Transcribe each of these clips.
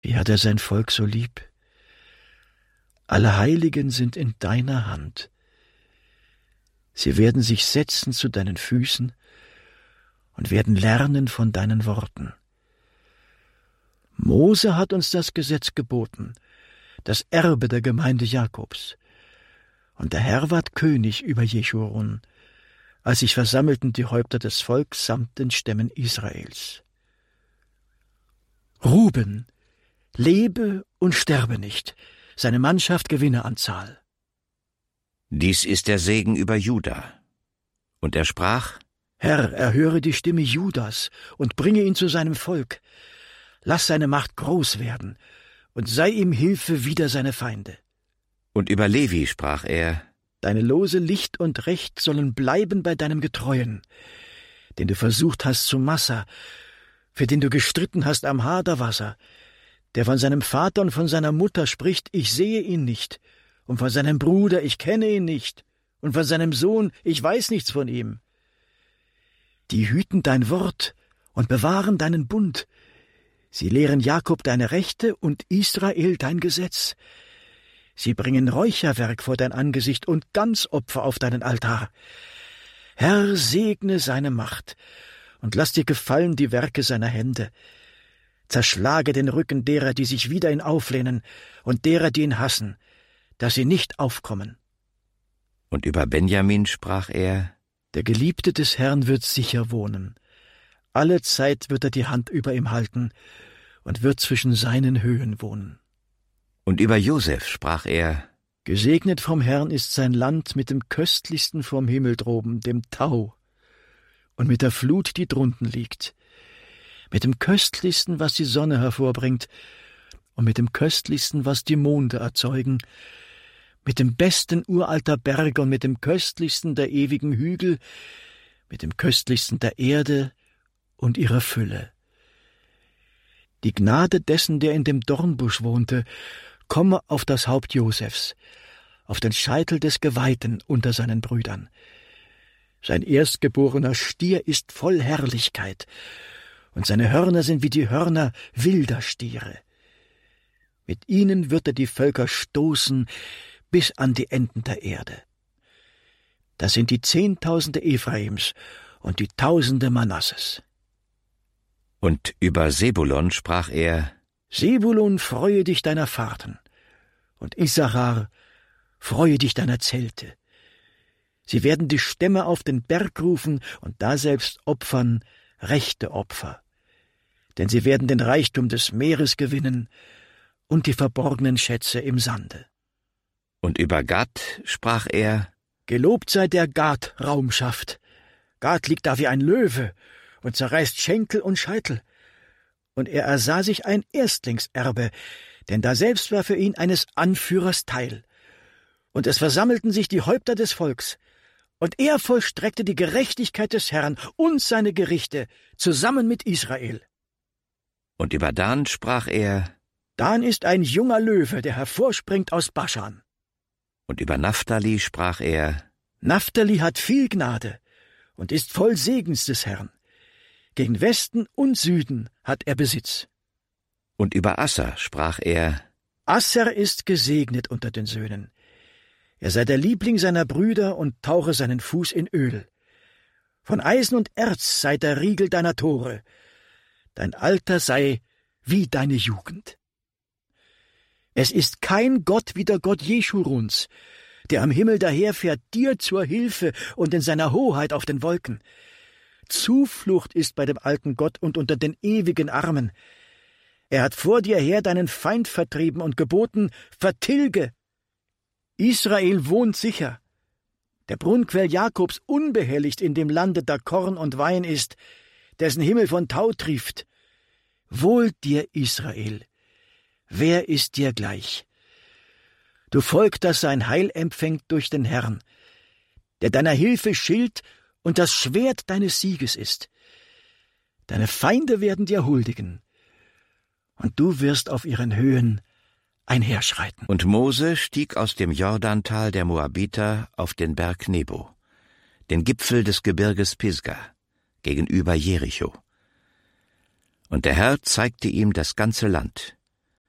Wie hat er sein Volk so lieb? Alle Heiligen sind in deiner Hand. Sie werden sich setzen zu deinen Füßen und werden lernen von deinen Worten. Mose hat uns das Gesetz geboten, das Erbe der Gemeinde Jakobs. Und der Herr ward König über Jeschurun, als sich versammelten die Häupter des Volks samt den Stämmen Israels. Ruben, lebe und sterbe nicht, seine Mannschaft gewinne an Zahl. Dies ist der Segen über Juda. Und er sprach: Herr, erhöre die Stimme Judas und bringe ihn zu seinem Volk. Lass seine Macht groß werden und sei ihm Hilfe wider seine Feinde. Und über Levi sprach er: Deine Lose Licht und Recht sollen bleiben bei deinem Getreuen, den du versucht hast zu Massa, für den du gestritten hast am Haderwasser, der von seinem Vater und von seiner Mutter spricht, ich sehe ihn nicht, und von seinem Bruder, ich kenne ihn nicht, und von seinem Sohn, ich weiß nichts von ihm. Die hüten dein Wort und bewahren deinen Bund. Sie lehren Jakob deine Rechte und Israel dein Gesetz. Sie bringen Räucherwerk vor dein Angesicht und Ganzopfer auf deinen Altar. Herr, segne seine Macht und lass dir gefallen die Werke seiner Hände. Zerschlage den Rücken derer, die sich wider ihn auflehnen, und derer, die ihn hassen, dass sie nicht aufkommen. Und über Benjamin sprach er: Der Geliebte des Herrn wird sicher wohnen. Alle Zeit wird er die Hand über ihm halten und wird zwischen seinen Höhen wohnen. Und über Josef sprach er: Gesegnet vom Herrn ist sein Land mit dem Köstlichsten vom Himmel droben, dem Tau, und mit der Flut, die drunten liegt, mit dem Köstlichsten, was die Sonne hervorbringt, und mit dem Köstlichsten, was die Monde erzeugen, mit dem besten uralter Berge und mit dem Köstlichsten der ewigen Hügel, mit dem Köstlichsten der Erde und ihrer Fülle. Die Gnade dessen, der in dem Dornbusch wohnte, komme auf das Haupt Josefs, auf den Scheitel des Geweihten unter seinen Brüdern. Sein erstgeborener Stier ist voll Herrlichkeit, und seine Hörner sind wie die Hörner wilder Stiere. Mit ihnen wird er die Völker stoßen bis an die Enden der Erde. Das sind die Zehntausende Ephraims und die Tausende Manasses. Und über Sebulon sprach er: Sebulun, freue dich deiner Fahrten, und Issachar, freue dich deiner Zelte. Sie werden die Stämme auf den Berg rufen und daselbst opfern rechte Opfer. Denn sie werden den Reichtum des Meeres gewinnen und die verborgenen Schätze im Sande. Und über Gad sprach er: Gelobt sei der Gad Raum schafft. Gad liegt da wie ein Löwe und zerreißt Schenkel und Scheitel. Und er ersah sich ein Erstlingserbe, denn daselbst war für ihn eines Anführers Teil. Und es versammelten sich die Häupter des Volks, und er vollstreckte die Gerechtigkeit des Herrn und seine Gerichte zusammen mit Israel. Und über Dan sprach er: Dan ist ein junger Löwe, der hervorspringt aus Baschan. Und über Naphtali sprach er: Naphtali hat viel Gnade und ist voll Segens des Herrn. Gegen Westen und Süden hat er Besitz. Und über Asser sprach er: Asser ist gesegnet unter den Söhnen. Er sei der Liebling seiner Brüder und tauche seinen Fuß in Öl. Von Eisen und Erz sei der Riegel deiner Tore. Dein Alter sei wie deine Jugend. Es ist kein Gott wie der Gott Jeschuruns, der am Himmel daherfährt, dir zur Hilfe und in seiner Hoheit auf den Wolken. Zuflucht ist bei dem alten Gott und unter den ewigen Armen. Er hat vor dir her deinen Feind vertrieben und geboten, vertilge. Israel wohnt sicher. Der Brunnquell Jakobs unbehelligt in dem Lande, da Korn und Wein ist, dessen Himmel von Tau trieft. Wohl dir, Israel! Wer ist dir gleich? Du Volk, das sein Heil empfängt durch den Herrn, der deiner Hilfe Schild und das Schwert deines Sieges ist. Deine Feinde werden dir huldigen, und du wirst auf ihren Höhen einherschreiten. Und Mose stieg aus dem Jordantal der Moabiter auf den Berg Nebo, den Gipfel des Gebirges Pisga, gegenüber Jericho. Und der Herr zeigte ihm das ganze Land,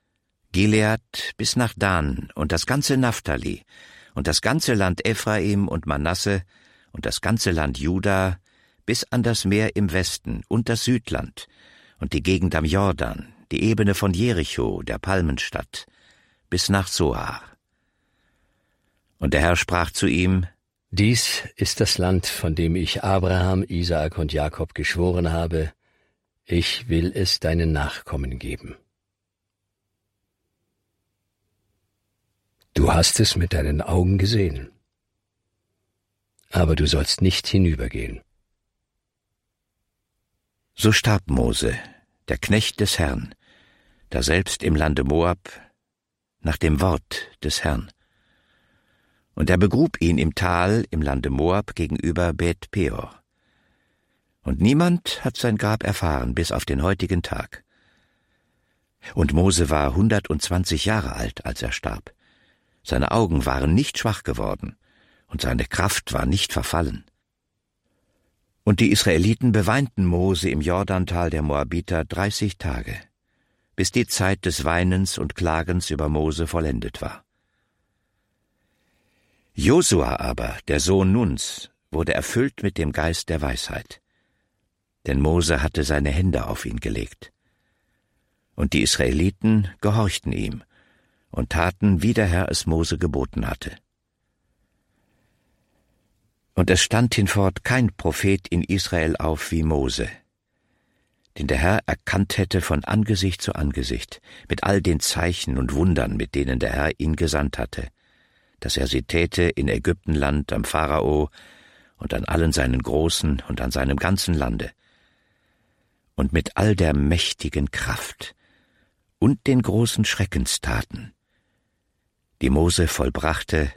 Gilead bis nach Dan und das ganze Naphtali und das ganze Land Ephraim und Manasse und das ganze Land Juda bis an das Meer im Westen und das Südland und die Gegend am Jordan, die Ebene von Jericho, der Palmenstadt, bis nach Zoar. Und der Herr sprach zu ihm: Dies ist das Land, von dem ich Abraham, Isaak und Jakob geschworen habe, ich will es deinen Nachkommen geben. Du hast es mit deinen Augen gesehen, aber du sollst nicht hinübergehen. So starb Mose, der Knecht des Herrn, daselbst im Lande Moab, nach dem Wort des Herrn. Und er begrub ihn im Tal im Lande Moab gegenüber Beth Peor. Und niemand hat sein Grab erfahren bis auf den heutigen Tag. Und Mose war 120 Jahre alt, als er starb. Seine Augen waren nicht schwach geworden, und seine Kraft war nicht verfallen. Und die Israeliten beweinten Mose im Jordantal der Moabiter 30 Tage, bis die Zeit des Weinens und Klagens über Mose vollendet war. Josua aber, der Sohn Nuns, wurde erfüllt mit dem Geist der Weisheit, denn Mose hatte seine Hände auf ihn gelegt. Und die Israeliten gehorchten ihm und taten, wie der Herr es Mose geboten hatte. Und es stand hinfort kein Prophet in Israel auf wie Mose, den der Herr erkannt hätte von Angesicht zu Angesicht, mit all den Zeichen und Wundern, mit denen der Herr ihn gesandt hatte, dass er sie täte in Ägyptenland am Pharao und an allen seinen Großen und an seinem ganzen Lande, und mit all der mächtigen Kraft und den großen Schreckenstaten, die Mose vollbrachte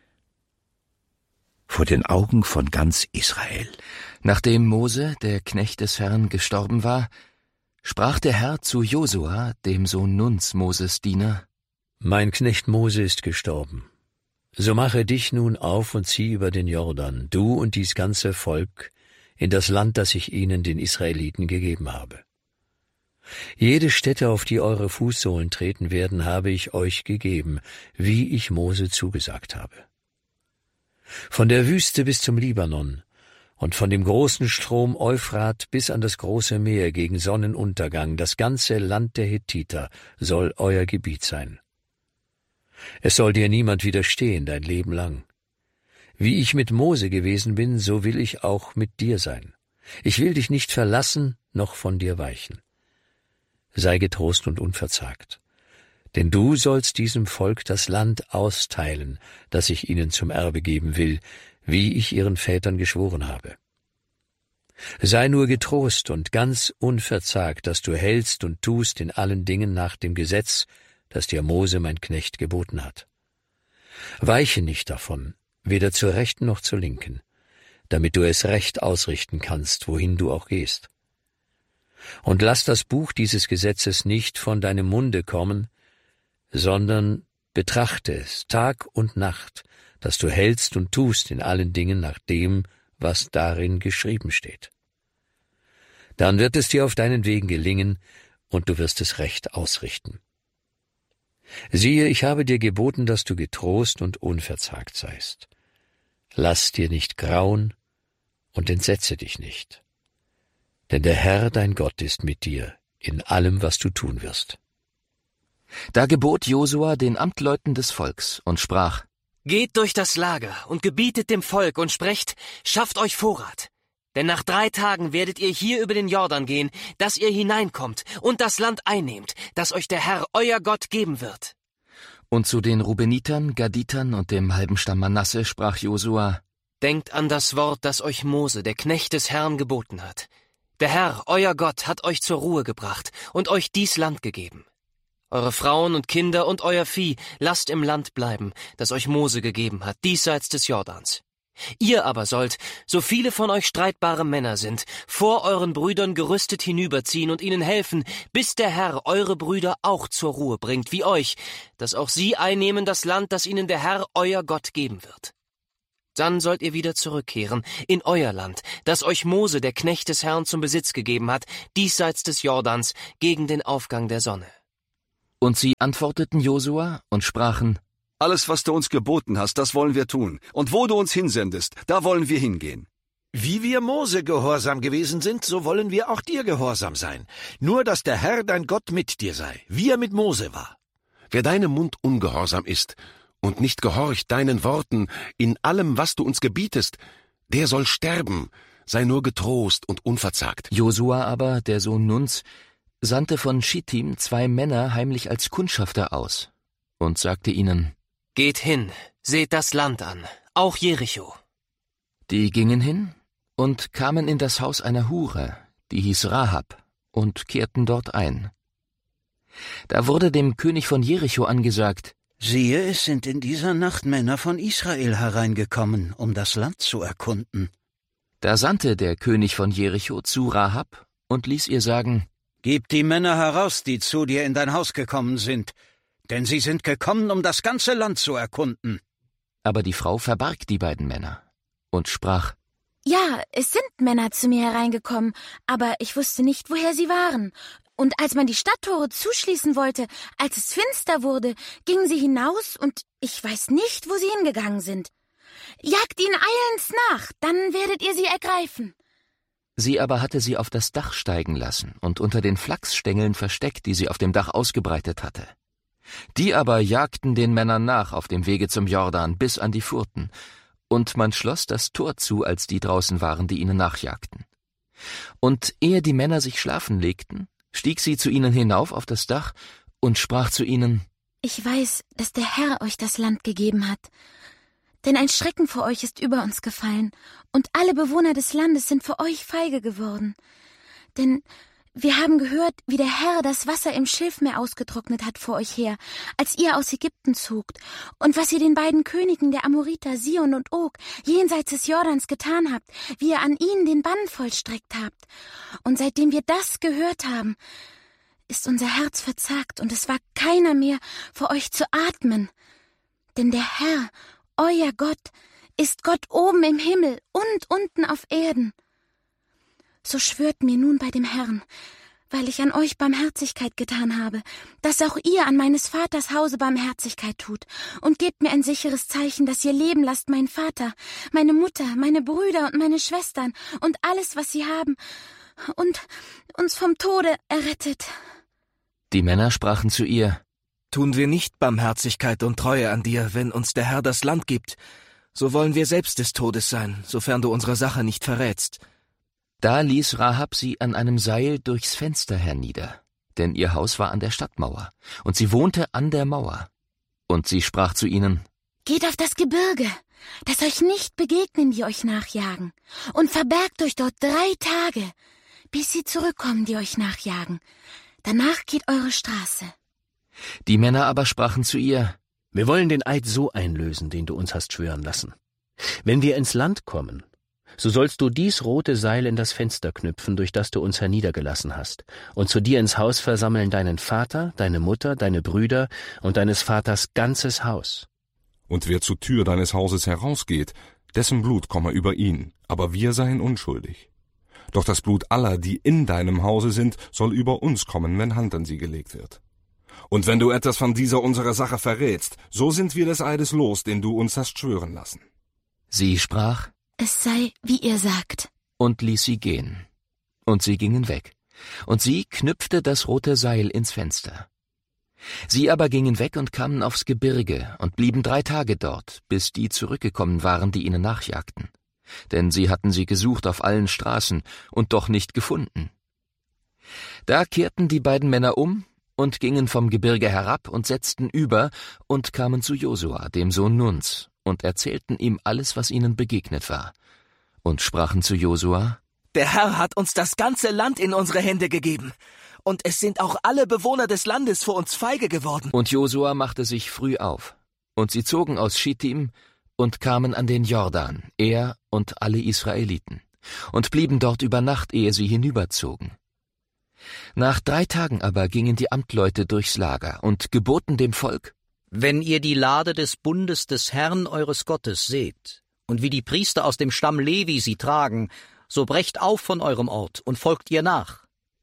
vor den Augen von ganz Israel. Nachdem Mose, der Knecht des Herrn, gestorben war, sprach der Herr zu Josua, dem Sohn Nuns, Moses Diener: Mein Knecht Mose ist gestorben. So mache dich nun auf und zieh über den Jordan, du und dies ganze Volk, in das Land, das ich ihnen, den Israeliten, gegeben habe. Jede Stätte, auf die eure Fußsohlen treten werden, habe ich euch gegeben, wie ich Mose zugesagt habe. Von der Wüste bis zum Libanon und von dem großen Strom Euphrat bis an das große Meer gegen Sonnenuntergang, das ganze Land der Hethiter soll euer Gebiet sein. Es soll dir niemand widerstehen dein Leben lang. Wie ich mit Mose gewesen bin, so will ich auch mit dir sein. Ich will dich nicht verlassen, noch von dir weichen. Sei getrost und unverzagt, denn du sollst diesem Volk das Land austeilen, das ich ihnen zum Erbe geben will, wie ich ihren Vätern geschworen habe. Sei nur getrost und ganz unverzagt, dass du hältst und tust in allen Dingen nach dem Gesetz, das dir Mose, mein Knecht, geboten hat. Weiche nicht davon, weder zur Rechten noch zur Linken, damit du es recht ausrichten kannst, wohin du auch gehst. Und lass das Buch dieses Gesetzes nicht von deinem Munde kommen, sondern betrachte es Tag und Nacht, dass du hältst und tust in allen Dingen nach dem, was darin geschrieben steht. Dann wird es dir auf deinen Wegen gelingen, und du wirst es recht ausrichten. Siehe, ich habe dir geboten, dass du getrost und unverzagt seist. Lass dir nicht grauen und entsetze dich nicht. Denn der Herr, dein Gott, ist mit dir in allem, was du tun wirst. Da gebot Josua den Amtleuten des Volks und sprach: Geht durch das Lager und gebietet dem Volk und sprecht: Schafft euch Vorrat. Denn nach 3 Tagen werdet ihr hier über den Jordan gehen, dass ihr hineinkommt und das Land einnehmt, das euch der Herr, euer Gott, geben wird. Und zu den Rubenitern, Gaditern und dem halben Stamm Manasse sprach Josua: Denkt an das Wort, das euch Mose, der Knecht des Herrn, geboten hat. Der Herr, euer Gott, hat euch zur Ruhe gebracht und euch dies Land gegeben. Eure Frauen und Kinder und euer Vieh lasst im Land bleiben, das euch Mose gegeben hat, diesseits des Jordans. Ihr aber sollt, so viele von euch streitbare Männer sind, vor euren Brüdern gerüstet hinüberziehen und ihnen helfen, bis der Herr eure Brüder auch zur Ruhe bringt, wie euch, dass auch sie einnehmen das Land, das ihnen der Herr, euer Gott, geben wird. Dann sollt ihr wieder zurückkehren in euer Land, das euch Mose, der Knecht des Herrn, zum Besitz gegeben hat, diesseits des Jordans, gegen den Aufgang der Sonne. Und sie antworteten Josua und sprachen: Alles, was du uns geboten hast, das wollen wir tun. Und wo du uns hinsendest, da wollen wir hingehen. Wie wir Mose gehorsam gewesen sind, so wollen wir auch dir gehorsam sein. Nur, dass der Herr, dein Gott, mit dir sei, wie er mit Mose war. Wer deinem Mund ungehorsam ist und nicht gehorcht deinen Worten in allem, was du uns gebietest, der soll sterben, sei nur getrost und unverzagt. Josua aber, der Sohn Nuns, sandte von Schittim 2 Männer heimlich als Kundschafter aus und sagte ihnen: Geht hin, seht das Land an, auch Jericho. Die gingen hin und kamen in das Haus einer Hure, die hieß Rahab, und kehrten dort ein. Da wurde dem König von Jericho angesagt: Siehe, es sind in dieser Nacht Männer von Israel hereingekommen, um das Land zu erkunden. Da sandte der König von Jericho zu Rahab und ließ ihr sagen: Gib die Männer heraus, die zu dir in dein Haus gekommen sind, denn sie sind gekommen, um das ganze Land zu erkunden. Aber die Frau verbarg die beiden Männer und sprach: Ja, es sind Männer zu mir hereingekommen, aber ich wusste nicht, woher sie waren. Und als man die Stadttore zuschließen wollte, als es finster wurde, gingen sie hinaus und ich weiß nicht, wo sie hingegangen sind. Jagt ihnen eilends nach, dann werdet ihr sie ergreifen. Sie aber hatte sie auf das Dach steigen lassen und unter den Flachsstängeln versteckt, die sie auf dem Dach ausgebreitet hatte. Die aber jagten den Männern nach auf dem Wege zum Jordan bis an die Furten, und man schloss das Tor zu, als die draußen waren, die ihnen nachjagten. Und ehe die Männer sich schlafen legten, stieg sie zu ihnen hinauf auf das Dach und sprach zu ihnen: Ich weiß, dass der Herr euch das Land gegeben hat. Denn ein Schrecken vor euch ist über uns gefallen, und alle Bewohner des Landes sind vor euch feige geworden. Denn wir haben gehört, wie der Herr das Wasser im Schilfmeer ausgetrocknet hat vor euch her, als ihr aus Ägypten zogt, und was ihr den beiden Königen der Amoriter Sion und Og jenseits des Jordans getan habt, wie ihr an ihnen den Bann vollstreckt habt. Und seitdem wir das gehört haben, ist unser Herz verzagt, und es war keiner mehr, vor euch zu atmen. Denn der Herr, euer Gott, ist Gott oben im Himmel und unten auf Erden. So schwört mir nun bei dem Herrn, weil ich an euch Barmherzigkeit getan habe, dass auch ihr an meines Vaters Hause Barmherzigkeit tut, und gebt mir ein sicheres Zeichen, dass ihr leben lasst, meinen Vater, meine Mutter, meine Brüder und meine Schwestern und alles, was sie haben, und uns vom Tode errettet. Die Männer sprachen zu ihr: Tun wir nicht Barmherzigkeit und Treue an dir, wenn uns der Herr das Land gibt, so wollen wir selbst des Todes sein, sofern du unsere Sache nicht verrätst. Da ließ Rahab sie an einem Seil durchs Fenster hernieder, denn ihr Haus war an der Stadtmauer, und sie wohnte an der Mauer. Und sie sprach zu ihnen: Geht auf das Gebirge, dass euch nicht begegnen, die euch nachjagen, und verbergt euch dort 3 Tage, bis sie zurückkommen, die euch nachjagen. Danach geht eure Straße. Die Männer aber sprachen zu ihr: Wir wollen den Eid so einlösen, den du uns hast schwören lassen. Wenn wir ins Land kommen, so sollst du dies rote Seil in das Fenster knüpfen, durch das du uns herniedergelassen hast, und zu dir ins Haus versammeln deinen Vater, deine Mutter, deine Brüder und deines Vaters ganzes Haus. Und wer zur Tür deines Hauses herausgeht, dessen Blut komme über ihn, aber wir seien unschuldig. Doch das Blut aller, die in deinem Hause sind, soll über uns kommen, wenn Hand an sie gelegt wird. Und wenn du etwas von dieser unserer Sache verrätst, so sind wir des Eides los, den du uns hast schwören lassen. Sie sprach: Es sei, wie ihr sagt. Und ließ sie gehen. Und sie gingen weg. Und sie knüpfte das rote Seil ins Fenster. Sie aber gingen weg und kamen aufs Gebirge und blieben 3 Tage dort, bis die zurückgekommen waren, die ihnen nachjagten. Denn sie hatten sie gesucht auf allen Straßen und doch nicht gefunden. Da kehrten die beiden Männer um und gingen vom Gebirge herab und setzten über und kamen zu Josua, dem Sohn Nuns, und erzählten ihm alles, was ihnen begegnet war, und sprachen zu Josua: Der Herr hat uns das ganze Land in unsere Hände gegeben, und es sind auch alle Bewohner des Landes vor uns feige geworden. Und Josua machte sich früh auf, und sie zogen aus Schittim und kamen an den Jordan, er und alle Israeliten, und blieben dort über Nacht, ehe sie hinüberzogen. Nach 3 Tagen aber gingen die Amtleute durchs Lager und geboten dem Volk: Wenn ihr die Lade des Bundes des Herrn eures Gottes seht, und wie die Priester aus dem Stamm Levi sie tragen, so brecht auf von eurem Ort und folgt ihr nach.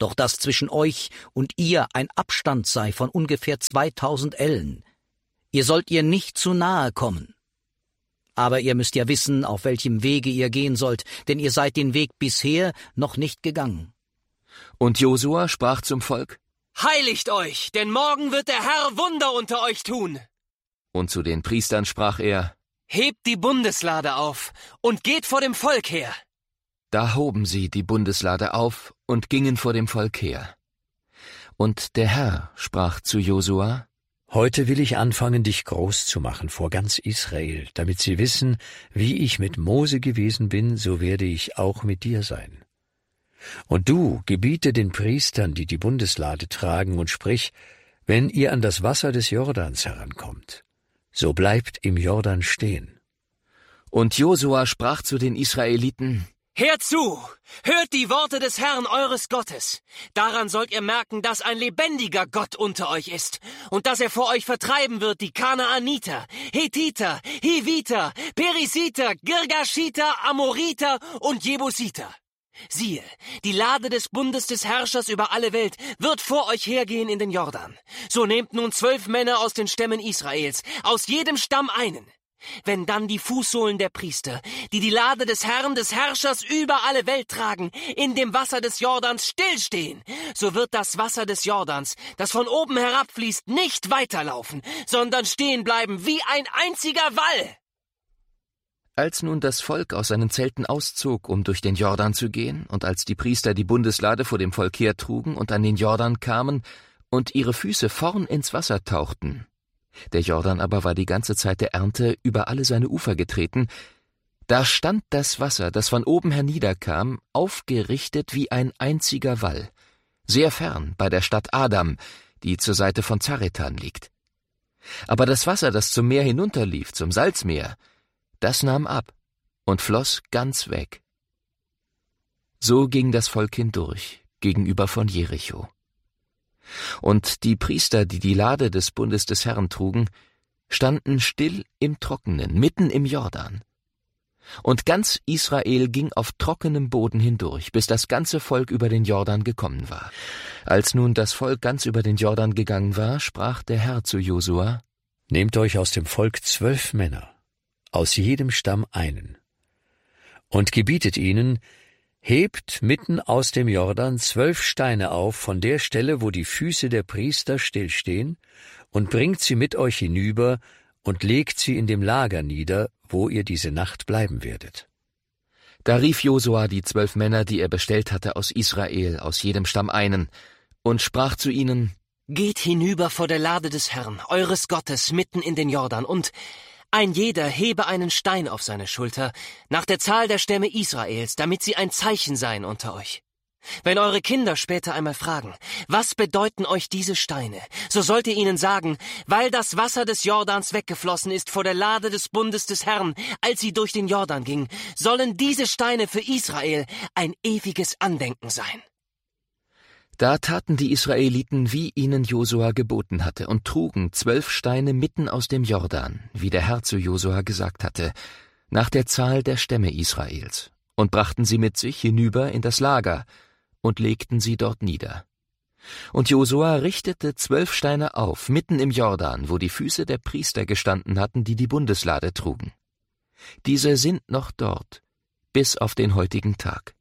doch dass zwischen euch und ihr ein Abstand sei von ungefähr 2000 Ellen. Ihr sollt ihr nicht zu nahe kommen. Aber ihr müsst ja wissen, auf welchem Wege ihr gehen sollt, denn ihr seid den Weg bisher noch nicht gegangen. Und Josua sprach zum Volk: Heiligt euch, denn morgen wird der Herr Wunder unter euch tun. Und zu den Priestern sprach er: Hebt die Bundeslade auf und geht vor dem Volk her. Da hoben sie die Bundeslade auf und gingen vor dem Volk her. Und der Herr sprach zu Josua: Heute will ich anfangen, dich groß zu machen vor ganz Israel, damit sie wissen, wie ich mit Mose gewesen bin, so werde ich auch mit dir sein. Und du gebiete den Priestern, die die Bundeslade tragen, und sprich, wenn ihr an das Wasser des Jordans herankommt, so bleibt im Jordan stehen. Und Josua sprach zu den Israeliten: Hört zu! Hört die Worte des Herrn eures Gottes! Daran sollt ihr merken, dass ein lebendiger Gott unter euch ist und dass er vor euch vertreiben wird die Kanaaniter, Hethiter, Hiviter, Perisiter, Girgashiter, Amoriter und Jebusiter. Siehe, die Lade des Bundes des Herrschers über alle Welt wird vor euch hergehen in den Jordan. So nehmt nun 12 Männer aus den Stämmen Israels, aus jedem Stamm einen. Wenn dann die Fußsohlen der Priester, die die Lade des Herrn, des Herrschers über alle Welt tragen, in dem Wasser des Jordans stillstehen, so wird das Wasser des Jordans, das von oben herabfließt, nicht weiterlaufen, sondern stehen bleiben wie ein einziger Wall. Als nun das Volk aus seinen Zelten auszog, um durch den Jordan zu gehen, und als die Priester die Bundeslade vor dem Volk hertrugen und an den Jordan kamen und ihre Füße vorn ins Wasser tauchten, der Jordan aber war die ganze Zeit der Ernte über alle seine Ufer getreten, da stand das Wasser, das von oben herniederkam, aufgerichtet wie ein einziger Wall, sehr fern bei der Stadt Adam, die zur Seite von Zaretan liegt. Aber das Wasser, das zum Meer hinunterlief, zum Salzmeer, das nahm ab und floss ganz weg. So ging das Volk hindurch, gegenüber von Jericho. Und die Priester, die die Lade des Bundes des Herrn trugen, standen still im Trockenen, mitten im Jordan. Und ganz Israel ging auf trockenem Boden hindurch, bis das ganze Volk über den Jordan gekommen war. Als nun das Volk ganz über den Jordan gegangen war, sprach der Herr zu Josua: Nehmt euch aus dem Volk 12 Männer, aus jedem Stamm einen, und gebietet ihnen: Hebt mitten aus dem Jordan 12 Steine auf von der Stelle, wo die Füße der Priester stillstehen, und bringt sie mit euch hinüber und legt sie in dem Lager nieder, wo ihr diese Nacht bleiben werdet. Da rief Josua die 12 Männer, die er bestellt hatte aus Israel, aus jedem Stamm einen, und sprach zu ihnen: Geht hinüber vor der Lade des Herrn, eures Gottes, mitten in den Jordan, und ein jeder hebe einen Stein auf seine Schulter, nach der Zahl der Stämme Israels, damit sie ein Zeichen seien unter euch. Wenn eure Kinder später einmal fragen, was bedeuten euch diese Steine, so sollt ihr ihnen sagen, weil das Wasser des Jordans weggeflossen ist vor der Lade des Bundes des Herrn, als sie durch den Jordan ging, sollen diese Steine für Israel ein ewiges Andenken sein. Da taten die Israeliten, wie ihnen Josua geboten hatte, und trugen 12 Steine mitten aus dem Jordan, wie der Herr zu Josua gesagt hatte, nach der Zahl der Stämme Israels, und brachten sie mit sich hinüber in das Lager und legten sie dort nieder. Und Josua richtete 12 Steine auf, mitten im Jordan, wo die Füße der Priester gestanden hatten, die die Bundeslade trugen. Diese sind noch dort, bis auf den heutigen Tag.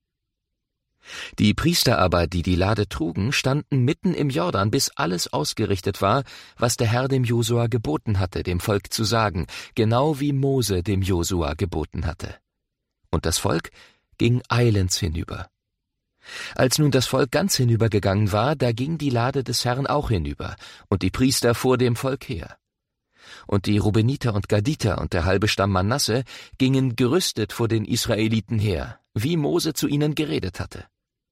Die Priester aber, die die Lade trugen, standen mitten im Jordan, bis alles ausgerichtet war, was der Herr dem Josua geboten hatte, dem Volk zu sagen, genau wie Mose dem Josua geboten hatte. Und das Volk ging eilends hinüber. Als nun das Volk ganz hinübergegangen war, da ging die Lade des Herrn auch hinüber, und die Priester vor dem Volk her. Und die Rubeniter und Gaditer und der halbe Stamm Manasse gingen gerüstet vor den Israeliten her, wie Mose zu ihnen geredet hatte.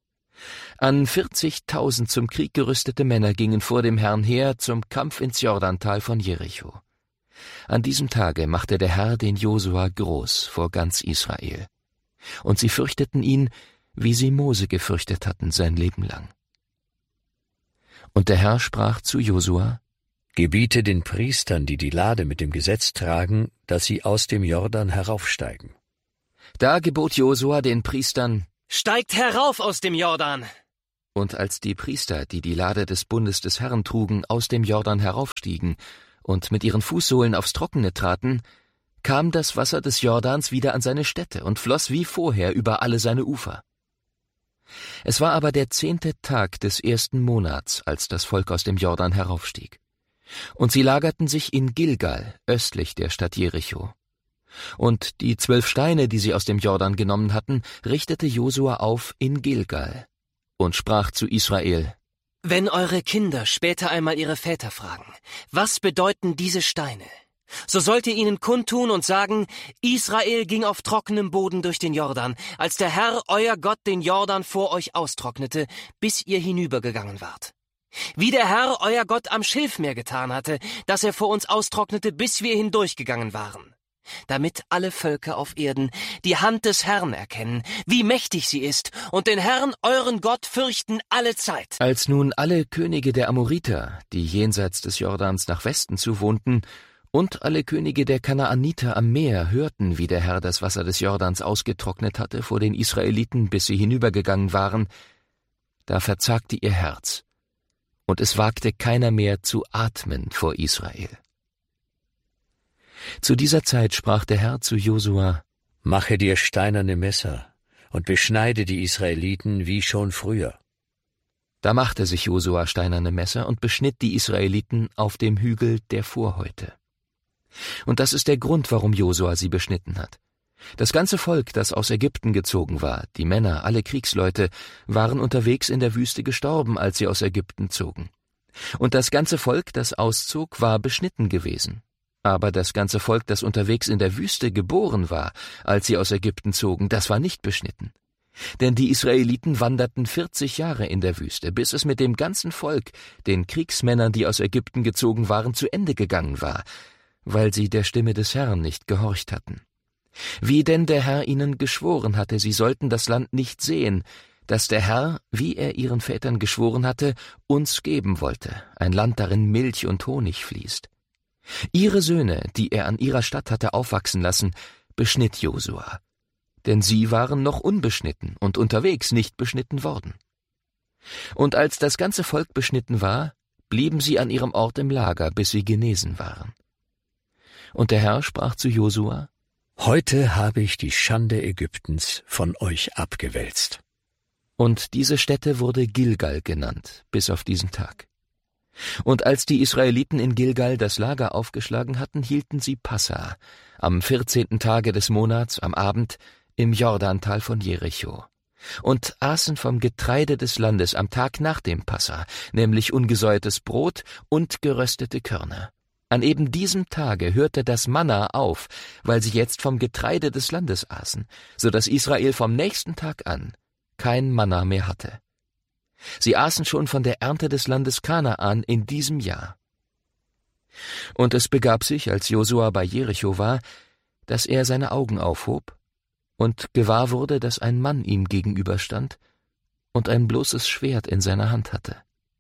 An 40.000 zum Krieg gerüstete Männer gingen vor dem Herrn her zum Kampf ins Jordantal von Jericho. An diesem Tage machte der Herr den Josua groß vor ganz Israel. Und sie fürchteten ihn, wie sie Mose gefürchtet hatten sein Leben lang. Und der Herr sprach zu Josua: Gebiete den Priestern, die die Lade mit dem Gesetz tragen, dass sie aus dem Jordan heraufsteigen. Da gebot Josua den Priestern: Steigt herauf aus dem Jordan! Und als die Priester, die die Lade des Bundes des Herrn trugen, aus dem Jordan heraufstiegen und mit ihren Fußsohlen aufs Trockene traten, kam das Wasser des Jordans wieder an seine Stätte und floss wie vorher über alle seine Ufer. Es war aber der 10. Tag des 1. Monats, als das Volk aus dem Jordan heraufstieg. Und sie lagerten sich in Gilgal, östlich der Stadt Jericho. Und die 12 Steine, die sie aus dem Jordan genommen hatten, richtete Josua auf in Gilgal und sprach zu Israel: Wenn eure Kinder später einmal ihre Väter fragen, was bedeuten diese Steine, so sollt ihr ihnen kundtun und sagen, Israel ging auf trockenem Boden durch den Jordan, als der Herr, euer Gott, den Jordan vor euch austrocknete, bis ihr hinübergegangen wart. Wie der Herr, euer Gott, am Schilfmeer getan hatte, dass er vor uns austrocknete, bis wir hindurchgegangen waren. Damit alle Völker auf Erden die Hand des Herrn erkennen, wie mächtig sie ist, und den Herrn, euren Gott, fürchten alle Zeit. Als nun alle Könige der Amoriter, die jenseits des Jordans nach Westen zu wohnten, und alle Könige der Kanaaniter am Meer hörten, wie der Herr das Wasser des Jordans ausgetrocknet hatte vor den Israeliten, bis sie hinübergegangen waren, da verzagte ihr Herz, und es wagte keiner mehr zu atmen vor Israel. Zu dieser Zeit sprach der Herr zu Josua: Mache dir steinerne Messer und beschneide die Israeliten wie schon früher. Da machte sich Josua steinerne Messer und beschnitt die Israeliten auf dem Hügel der Vorhäute. Und das ist der Grund, warum Josua sie beschnitten hat. Das ganze Volk, das aus Ägypten gezogen war, die Männer, alle Kriegsleute, waren unterwegs in der Wüste gestorben, als sie aus Ägypten zogen. Und das ganze Volk, das auszog, war beschnitten gewesen. Aber das ganze Volk, das unterwegs in der Wüste geboren war, als sie aus Ägypten zogen, das war nicht beschnitten. Denn die Israeliten wanderten 40 Jahre in der Wüste, bis es mit dem ganzen Volk, den Kriegsmännern, die aus Ägypten gezogen waren, zu Ende gegangen war, weil sie der Stimme des Herrn nicht gehorcht hatten. Wie denn der Herr ihnen geschworen hatte, sie sollten das Land nicht sehen, das der Herr, wie er ihren Vätern geschworen hatte, uns geben wollte, ein Land, darin Milch und Honig fließt. Ihre Söhne, die er an ihrer Stadt hatte aufwachsen lassen, beschnitt Josua, denn sie waren noch unbeschnitten und unterwegs nicht beschnitten worden. Und als das ganze Volk beschnitten war, blieben sie an ihrem Ort im Lager, bis sie genesen waren. Und der Herr sprach zu Josua: Heute habe ich die Schande Ägyptens von euch abgewälzt. Und diese Stätte wurde Gilgal genannt, bis auf diesen Tag. Und als die Israeliten in Gilgal das Lager aufgeschlagen hatten, hielten sie Passa, am 14. Tage des Monats, am Abend, im Jordantal von Jericho, und aßen vom Getreide des Landes am Tag nach dem Passa, nämlich ungesäuertes Brot und geröstete Körner. An eben diesem Tage hörte das Manna auf, weil sie jetzt vom Getreide des Landes aßen, so dass Israel vom nächsten Tag an kein Manna mehr hatte. Sie aßen schon von der Ernte des Landes Kanaan in diesem Jahr. Und es begab sich, als Josua bei Jericho war, dass er seine Augen aufhob und gewahr wurde, dass ein Mann ihm gegenüberstand und ein bloßes Schwert in seiner Hand hatte.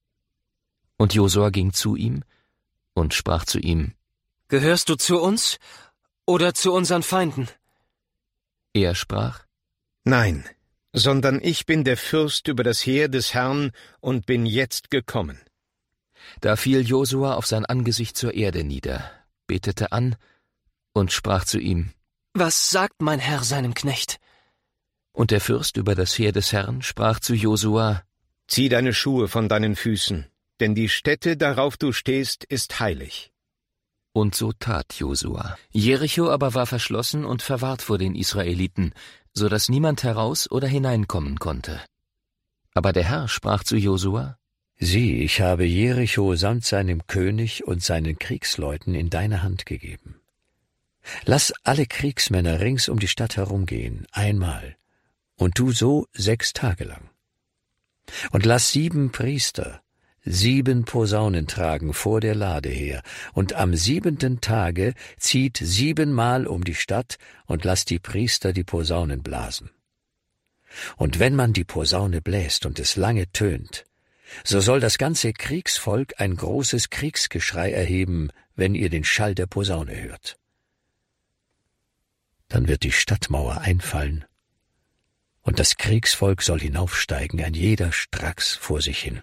Und Josua ging zu ihm und sprach zu ihm: Gehörst du zu uns oder zu unseren Feinden? Er sprach: Nein, sondern ich bin der Fürst über das Heer des Herrn und bin jetzt gekommen. Da fiel Josua auf sein Angesicht zur Erde nieder, betete an und sprach zu ihm: Was sagt mein Herr seinem Knecht? Und der Fürst über das Heer des Herrn sprach zu Josua: Zieh deine Schuhe von deinen Füßen, denn die Stätte, darauf du stehst, ist heilig. Und so tat Josua. Jericho aber war verschlossen und verwahrt vor den Israeliten, so dass niemand heraus oder hineinkommen konnte. Aber der Herr sprach zu Josua: Sieh, ich habe Jericho samt seinem König und seinen Kriegsleuten in deine Hand gegeben. Lass alle Kriegsmänner rings um die Stadt herumgehen, einmal, und tu so 6 Tage lang. Und lass 7 Priester 7 Posaunen tragen vor der Lade her, und am 7. Tage zieht 7-mal um die Stadt und lasst die Priester die Posaunen blasen. Und wenn man die Posaune bläst und es lange tönt, so soll das ganze Kriegsvolk ein großes Kriegsgeschrei erheben, wenn ihr den Schall der Posaune hört. Dann wird die Stadtmauer einfallen, und das Kriegsvolk soll hinaufsteigen, ein jeder stracks vor sich hin.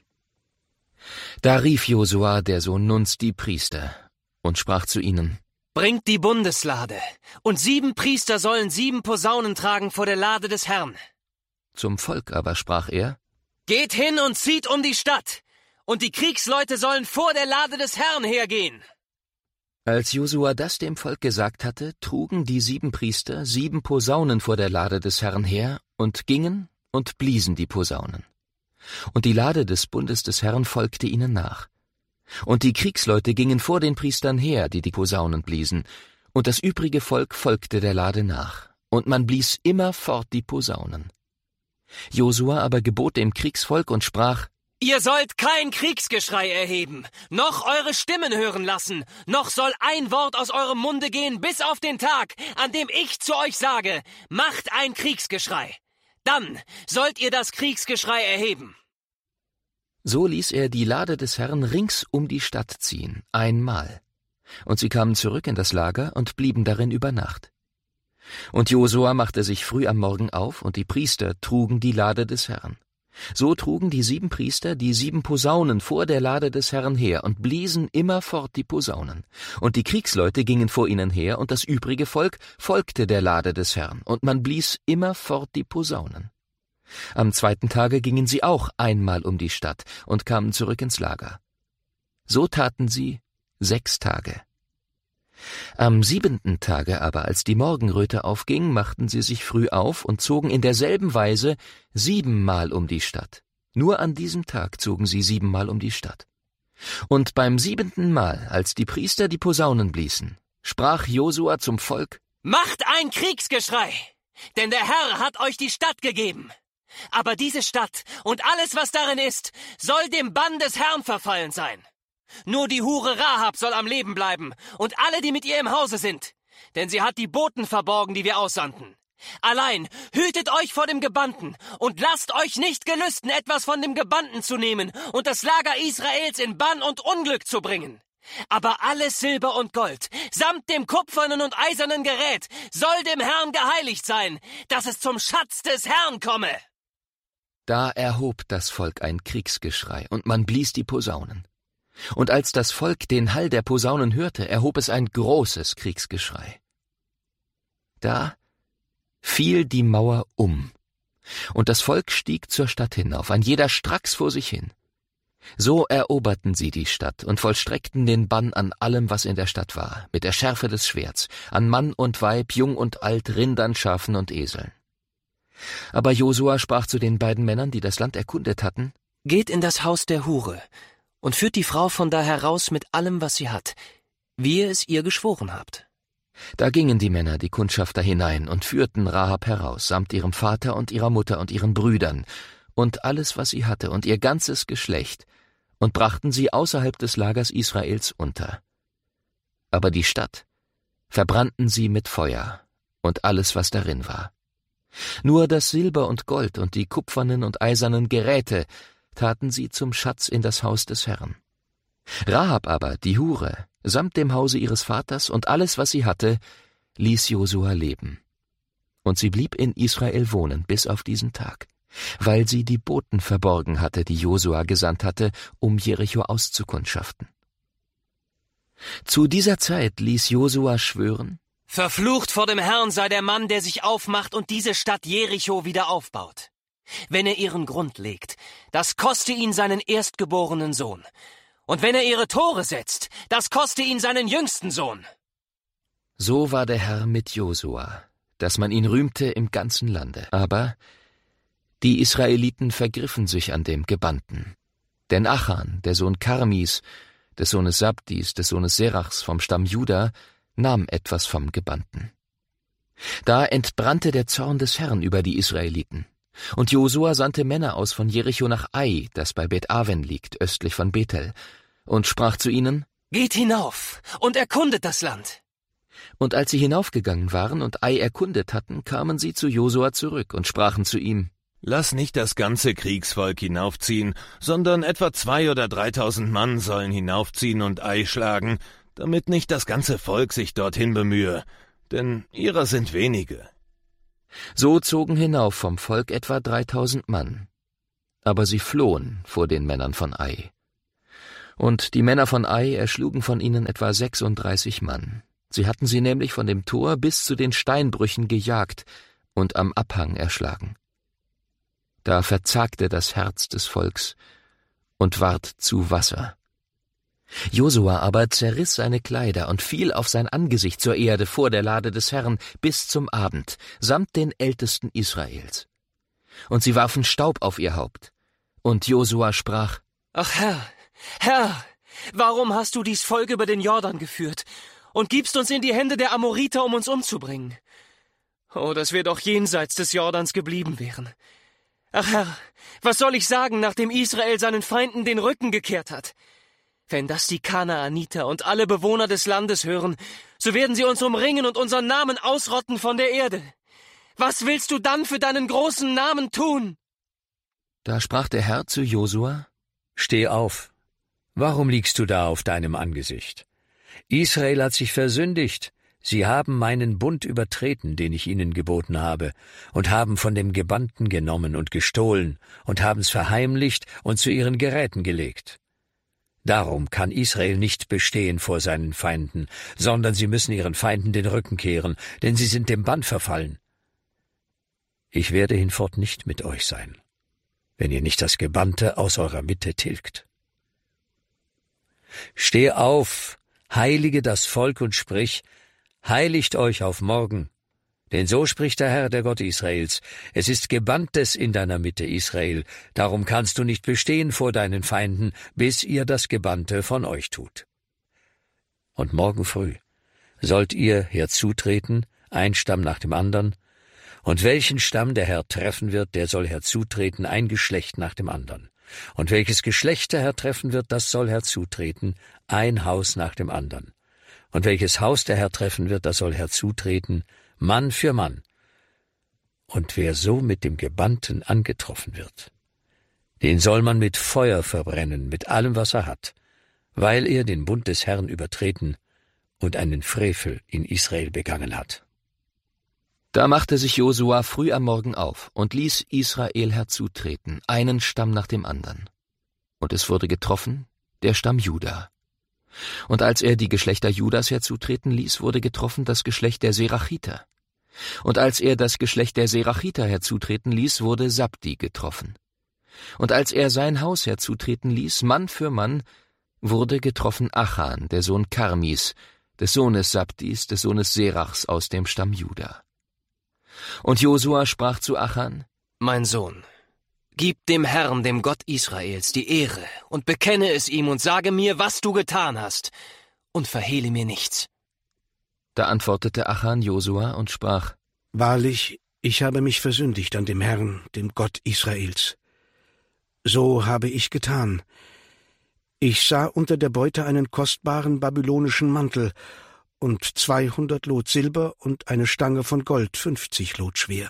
Da rief Josua, der Sohn Nuns, die Priester und sprach zu ihnen: Bringt die Bundeslade, und 7 Priester sollen 7 Posaunen tragen vor der Lade des Herrn. Zum Volk aber sprach er: Geht hin und zieht um die Stadt, und die Kriegsleute sollen vor der Lade des Herrn hergehen. Als Josua das dem Volk gesagt hatte, trugen die 7 Priester 7 Posaunen vor der Lade des Herrn her und gingen und bliesen die Posaunen. Und die Lade des Bundes des Herrn folgte ihnen nach. Und die Kriegsleute gingen vor den Priestern her, die die Posaunen bliesen, und das übrige Volk folgte der Lade nach, und man blies immerfort die Posaunen. Josua aber gebot dem Kriegsvolk und sprach: Ihr sollt kein Kriegsgeschrei erheben, noch eure Stimmen hören lassen, noch soll ein Wort aus eurem Munde gehen, bis auf den Tag, an dem ich zu euch sage: Macht ein Kriegsgeschrei. Dann sollt ihr das Kriegsgeschrei erheben. So ließ er die Lade des Herrn rings um die Stadt ziehen, einmal. Und sie kamen zurück in das Lager und blieben darin über Nacht. Und Josua machte sich früh am Morgen auf, und die Priester trugen die Lade des Herrn. So trugen die 7 Priester die 7 Posaunen vor der Lade des Herrn her und bliesen immerfort die Posaunen. Und die Kriegsleute gingen vor ihnen her, und das übrige Volk folgte der Lade des Herrn, und man blies immerfort die Posaunen. Am 2. Tage gingen sie auch einmal um die Stadt und kamen zurück ins Lager. So taten sie 6 Tage. Am 7. Tage aber, als die Morgenröte aufging, machten sie sich früh auf und zogen in derselben Weise 7-mal um die Stadt. Nur an diesem Tag zogen sie 7-mal um die Stadt. Und beim 7. Mal, als die Priester die Posaunen bliesen, sprach Josua zum Volk: Macht ein Kriegsgeschrei, denn der Herr hat euch die Stadt gegeben. Aber diese Stadt und alles, was darin ist, soll dem Bann des Herrn verfallen sein. Nur die Hure Rahab soll am Leben bleiben und alle, die mit ihr im Hause sind, denn sie hat die Boten verborgen, die wir aussandten. Allein hütet euch vor dem Gebannten und lasst euch nicht gelüsten, etwas von dem Gebannten zu nehmen und das Lager Israels in Bann und Unglück zu bringen. Aber alles Silber und Gold, samt dem kupfernen und eisernen Gerät, soll dem Herrn geheiligt sein, dass es zum Schatz des Herrn komme. Da erhob das Volk ein Kriegsgeschrei, und man blies die Posaunen. Und als das Volk den Hall der Posaunen hörte, erhob es ein großes Kriegsgeschrei. Da fiel die Mauer um, und das Volk stieg zur Stadt hinauf, ein jeder stracks vor sich hin. So eroberten sie die Stadt und vollstreckten den Bann an allem, was in der Stadt war, mit der Schärfe des Schwerts, an Mann und Weib, Jung und Alt, Rindern, Schafen und Eseln. Aber Josua sprach zu den beiden Männern, die das Land erkundet hatten: Geht in das Haus der Hure und führt die Frau von da heraus mit allem, was sie hat, wie ihr es ihr geschworen habt. Da gingen die Männer, die Kundschafter, hinein und führten Rahab heraus, samt ihrem Vater und ihrer Mutter und ihren Brüdern und alles, was sie hatte, und ihr ganzes Geschlecht, und brachten sie außerhalb des Lagers Israels unter. Aber die Stadt verbrannten sie mit Feuer und alles, was darin war. Nur das Silber und Gold und die kupfernen und eisernen Geräte taten sie zum Schatz in das Haus des Herrn. Rahab aber, die Hure, samt dem Hause ihres Vaters und alles, was sie hatte, ließ Josua leben. Und sie blieb in Israel wohnen bis auf diesen Tag, weil sie die Boten verborgen hatte, die Josua gesandt hatte, um Jericho auszukundschaften. Zu dieser Zeit ließ Josua schwören: Verflucht vor dem Herrn sei der Mann, der sich aufmacht und diese Stadt Jericho wieder aufbaut. Wenn er ihren Grund legt, das koste ihn seinen erstgeborenen Sohn. Und wenn er ihre Tore setzt, das koste ihn seinen jüngsten Sohn. So war der Herr mit Josua, dass man ihn rühmte im ganzen Lande. Aber die Israeliten vergriffen sich an dem Gebannten. Denn Achan, der Sohn Karmis, des Sohnes Sabdis, des Sohnes Serachs vom Stamm Juda, nahm etwas vom Gebannten. Da entbrannte der Zorn des Herrn über die Israeliten. Und Josua sandte Männer aus von Jericho nach Ai, das bei Bet-Aven liegt, östlich von Bethel, und sprach zu ihnen: Geht hinauf und erkundet das Land. Und als sie hinaufgegangen waren und Ai erkundet hatten, kamen sie zu Josua zurück und sprachen zu ihm: Lass nicht das ganze Kriegsvolk hinaufziehen, sondern etwa 2.000 oder 3.000 Mann sollen hinaufziehen und Ai schlagen, damit nicht das ganze Volk sich dorthin bemühe, denn ihrer sind wenige. So zogen hinauf vom Volk etwa 3000 Mann. Aber sie flohen vor den Männern von Ai. Und die Männer von Ai erschlugen von ihnen etwa 36 Mann. Sie hatten sie nämlich von dem Tor bis zu den Steinbrüchen gejagt und am Abhang erschlagen. Da verzagte das Herz des Volks und ward zu Wasser. Josua aber zerriss seine Kleider und fiel auf sein Angesicht zur Erde vor der Lade des Herrn bis zum Abend, samt den Ältesten Israels. Und sie warfen Staub auf ihr Haupt. Und Josua sprach: »Ach Herr, warum hast du dies Volk über den Jordan geführt und gibst uns in die Hände der Amoriter, um uns umzubringen? Oh, dass wir doch jenseits des Jordans geblieben wären. Ach Herr, was soll ich sagen, nachdem Israel seinen Feinden den Rücken gekehrt hat? Wenn das die Kanaaniter und alle Bewohner des Landes hören, so werden sie uns umringen und unseren Namen ausrotten von der Erde. Was willst du dann für deinen großen Namen tun?« Da sprach der Herr zu Josua: »Steh auf. Warum liegst du da auf deinem Angesicht? Israel hat sich versündigt. Sie haben meinen Bund übertreten, den ich ihnen geboten habe, und haben von dem Gebannten genommen und gestohlen und haben's verheimlicht und zu ihren Geräten gelegt. Darum kann Israel nicht bestehen vor seinen Feinden, sondern sie müssen ihren Feinden den Rücken kehren, denn sie sind dem Bann verfallen. Ich werde hinfort nicht mit euch sein, wenn ihr nicht das Gebannte aus eurer Mitte tilgt. Steh auf, heilige das Volk und sprich: Heiligt euch auf morgen. Denn so spricht der Herr, der Gott Israels: Es ist Gebanntes in deiner Mitte, Israel, darum kannst du nicht bestehen vor deinen Feinden, bis ihr das Gebannte von euch tut. Und morgen früh sollt ihr herzutreten, ein Stamm nach dem andern, und welchen Stamm der Herr treffen wird, der soll herzutreten, ein Geschlecht nach dem andern. Und welches Geschlecht der Herr treffen wird, das soll herzutreten, ein Haus nach dem andern. Und welches Haus der Herr treffen wird, das soll herzutreten, Mann für Mann. Und wer so mit dem Gebannten angetroffen wird, den soll man mit Feuer verbrennen, mit allem, was er hat, weil er den Bund des Herrn übertreten und einen Frevel in Israel begangen hat.« Da machte sich Josua früh am Morgen auf und ließ Israel herzutreten, einen Stamm nach dem andern. Und es wurde getroffen der Stamm Juda. Und als er die Geschlechter Judas herzutreten ließ, wurde getroffen das Geschlecht der Serachiter. Und als er das Geschlecht der Serachiter herzutreten ließ, wurde Sabdi getroffen. Und als er sein Haus herzutreten ließ, Mann für Mann, wurde getroffen Achan, der Sohn Karmis, des Sohnes Sabdis, des Sohnes Serachs aus dem Stamm Juda. Und Josua sprach zu Achan: »Mein Sohn, gib dem Herrn, dem Gott Israels, die Ehre und bekenne es ihm und sage mir, was du getan hast, und verhehle mir nichts.« Da antwortete Achan Josua und sprach: »Wahrlich, ich habe mich versündigt an dem Herrn, dem Gott Israels. So habe ich getan. Ich sah unter der Beute einen kostbaren babylonischen Mantel und 200 Lot Silber und eine Stange von Gold, 50 Lot schwer.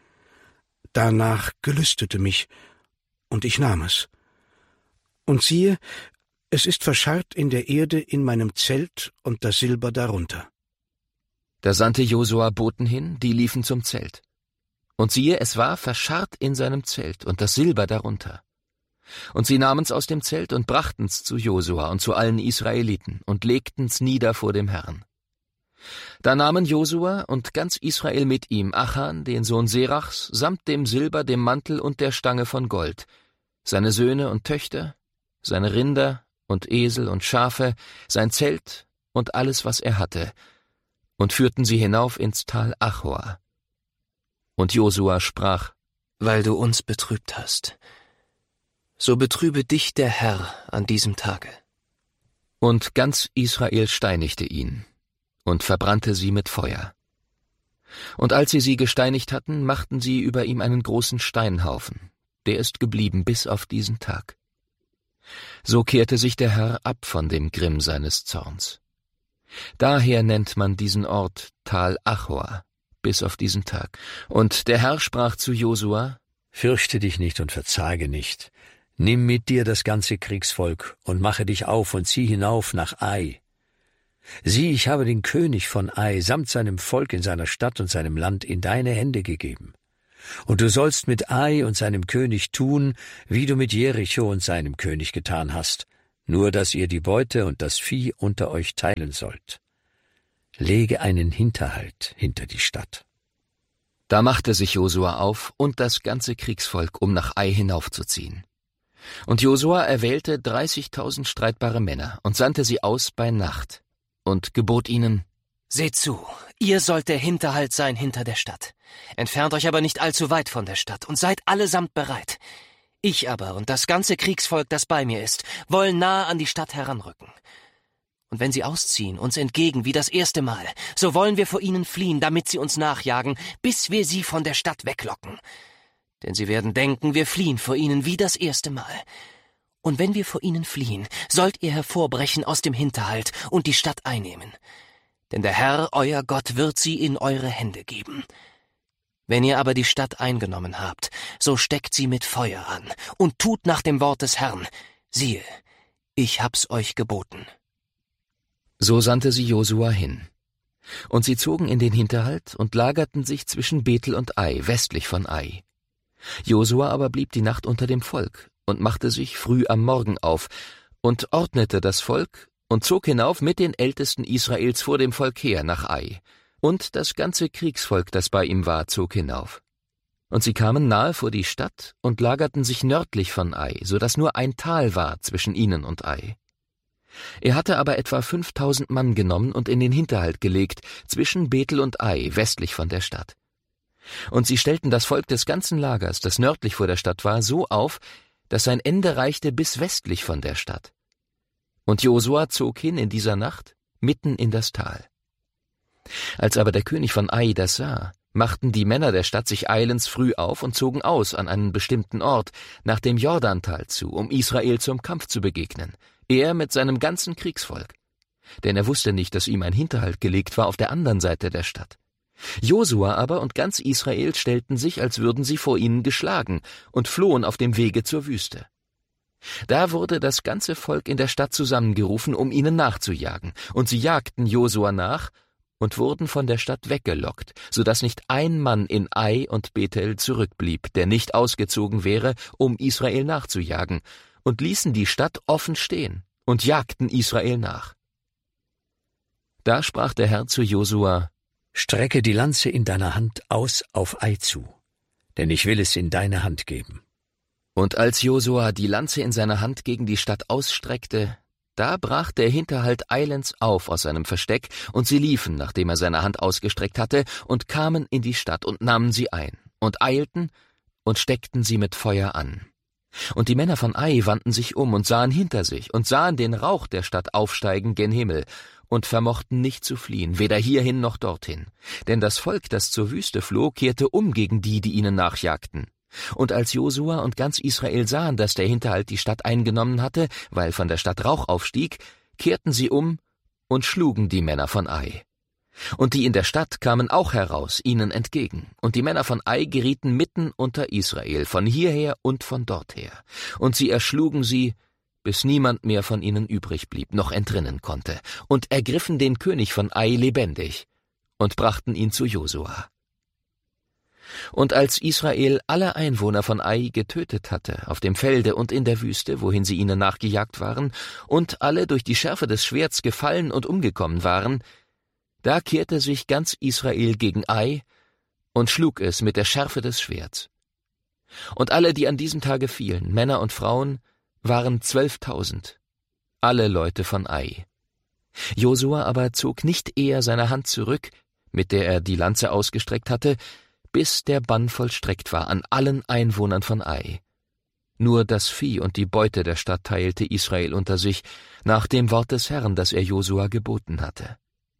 Danach gelüstete mich, und ich nahm es. Und siehe, es ist verscharrt in der Erde in meinem Zelt und das Silber darunter.« Da sandte Josua Boten hin, die liefen zum Zelt. Und siehe, es war verscharrt in seinem Zelt und das Silber darunter. Und sie nahmen's aus dem Zelt und brachten's zu Josua und zu allen Israeliten und legten's nieder vor dem Herrn. Da nahmen Josua und ganz Israel mit ihm Achan, den Sohn Serachs, samt dem Silber, dem Mantel und der Stange von Gold, seine Söhne und Töchter, seine Rinder und Esel und Schafe, sein Zelt und alles, was er hatte, und führten sie hinauf ins Tal Achor. Und Josua sprach: »Weil du uns betrübt hast, so betrübe dich der Herr an diesem Tage.« Und ganz Israel steinigte ihn und verbrannte sie mit Feuer. Und als sie gesteinigt hatten, machten sie über ihm einen großen Steinhaufen, der ist geblieben bis auf diesen Tag. So kehrte sich der Herr ab von dem Grimm seines Zorns. Daher nennt man diesen Ort Tal Achor, bis auf diesen Tag. Und der Herr sprach zu Josua: »Fürchte dich nicht und verzage nicht. Nimm mit dir das ganze Kriegsvolk und mache dich auf und zieh hinauf nach Ai. Sieh, ich habe den König von Ai samt seinem Volk in seiner Stadt und seinem Land in deine Hände gegeben. Und du sollst mit Ai und seinem König tun, wie du mit Jericho und seinem König getan hast, nur dass ihr die Beute und das Vieh unter euch teilen sollt. Lege einen Hinterhalt hinter die Stadt. Da machte sich Josua auf und das ganze Kriegsvolk, um nach Ai hinaufzuziehen. Und Josua erwählte 30.000 streitbare Männer und sandte sie aus bei Nacht und gebot ihnen: Seht zu, ihr sollt der Hinterhalt sein hinter der Stadt. Entfernt euch aber nicht allzu weit von der Stadt und seid allesamt bereit. Ich aber und das ganze Kriegsvolk, das bei mir ist, wollen nahe an die Stadt heranrücken. Und wenn sie ausziehen, uns entgegen wie das erste Mal, so wollen wir vor ihnen fliehen, damit sie uns nachjagen, bis wir sie von der Stadt weglocken. Denn sie werden denken, wir fliehen vor ihnen wie das erste Mal. Und wenn wir vor ihnen fliehen, sollt ihr hervorbrechen aus dem Hinterhalt und die Stadt einnehmen. Denn der Herr, euer Gott, wird sie in eure Hände geben. Wenn ihr aber die Stadt eingenommen habt, so steckt sie mit Feuer an und tut nach dem Wort des Herrn. Siehe, ich hab's euch geboten. So sandte sie Josua hin. Und sie zogen in den Hinterhalt und lagerten sich zwischen Bethel und Ai, westlich von Ai. Josua aber blieb die Nacht unter dem Volk und machte sich früh am Morgen auf und ordnete das Volk und zog hinauf mit den Ältesten Israels vor dem Volk her nach Ai. Und das ganze Kriegsvolk, das bei ihm war, zog hinauf. Und sie kamen nahe vor die Stadt und lagerten sich nördlich von Ai, so dass nur ein Tal war zwischen ihnen und Ai. Er hatte aber etwa 5.000 Mann genommen und in den Hinterhalt gelegt, zwischen Bethel und Ai, westlich von der Stadt. Und sie stellten das Volk des ganzen Lagers, das nördlich vor der Stadt war, so auf, dass sein Ende reichte bis westlich von der Stadt. Und Josua zog hin in dieser Nacht, mitten in das Tal. Als aber der König von Ai das sah, machten die Männer der Stadt sich eilends früh auf und zogen aus an einen bestimmten Ort, nach dem Jordantal zu, um Israel zum Kampf zu begegnen, er mit seinem ganzen Kriegsvolk. Denn er wusste nicht, dass ihm ein Hinterhalt gelegt war auf der anderen Seite der Stadt. Josua aber und ganz Israel stellten sich, als würden sie vor ihnen geschlagen, und flohen auf dem Wege zur Wüste. Da wurde das ganze Volk in der Stadt zusammengerufen, um ihnen nachzujagen, und sie jagten Josua nach und wurden von der Stadt weggelockt, so dass nicht ein Mann in Ai und Bethel zurückblieb, der nicht ausgezogen wäre, um Israel nachzujagen, und ließen die Stadt offen stehen und jagten Israel nach. Da sprach der Herr zu Josua: Strecke die Lanze in deiner Hand aus auf Ai zu, denn ich will es in deine Hand geben. Und als Josua die Lanze in seiner Hand gegen die Stadt ausstreckte, da brach der Hinterhalt eilends auf aus seinem Versteck, und sie liefen, nachdem er seine Hand ausgestreckt hatte, und kamen in die Stadt und nahmen sie ein, und eilten und steckten sie mit Feuer an. Und die Männer von Ai wandten sich um und sahen hinter sich und sahen den Rauch der Stadt aufsteigen gen Himmel und vermochten nicht zu fliehen, weder hierhin noch dorthin. Denn das Volk, das zur Wüste floh, kehrte um gegen die, die ihnen nachjagten. Und als Josua und ganz Israel sahen, dass der Hinterhalt die Stadt eingenommen hatte, weil von der Stadt Rauch aufstieg, kehrten sie um und schlugen die Männer von Ai. Und die in der Stadt kamen auch heraus ihnen entgegen, und die Männer von Ai gerieten mitten unter Israel, von hierher und von dorther. Und sie erschlugen sie, bis niemand mehr von ihnen übrig blieb, noch entrinnen konnte, und ergriffen den König von Ai lebendig und brachten ihn zu Josua. Und als Israel alle Einwohner von Ai getötet hatte, auf dem Felde und in der Wüste, wohin sie ihnen nachgejagt waren, und alle durch die Schärfe des Schwerts gefallen und umgekommen waren, da kehrte sich ganz Israel gegen Ai und schlug es mit der Schärfe des Schwerts. Und alle, die an diesem Tage fielen, Männer und Frauen, waren 12.000, alle Leute von Ai. Josua aber zog nicht eher seine Hand zurück, mit der er die Lanze ausgestreckt hatte, bis der Bann vollstreckt war an allen Einwohnern von Ai. Nur das Vieh und die Beute der Stadt teilte Israel unter sich, nach dem Wort des Herrn, das er Josua geboten hatte.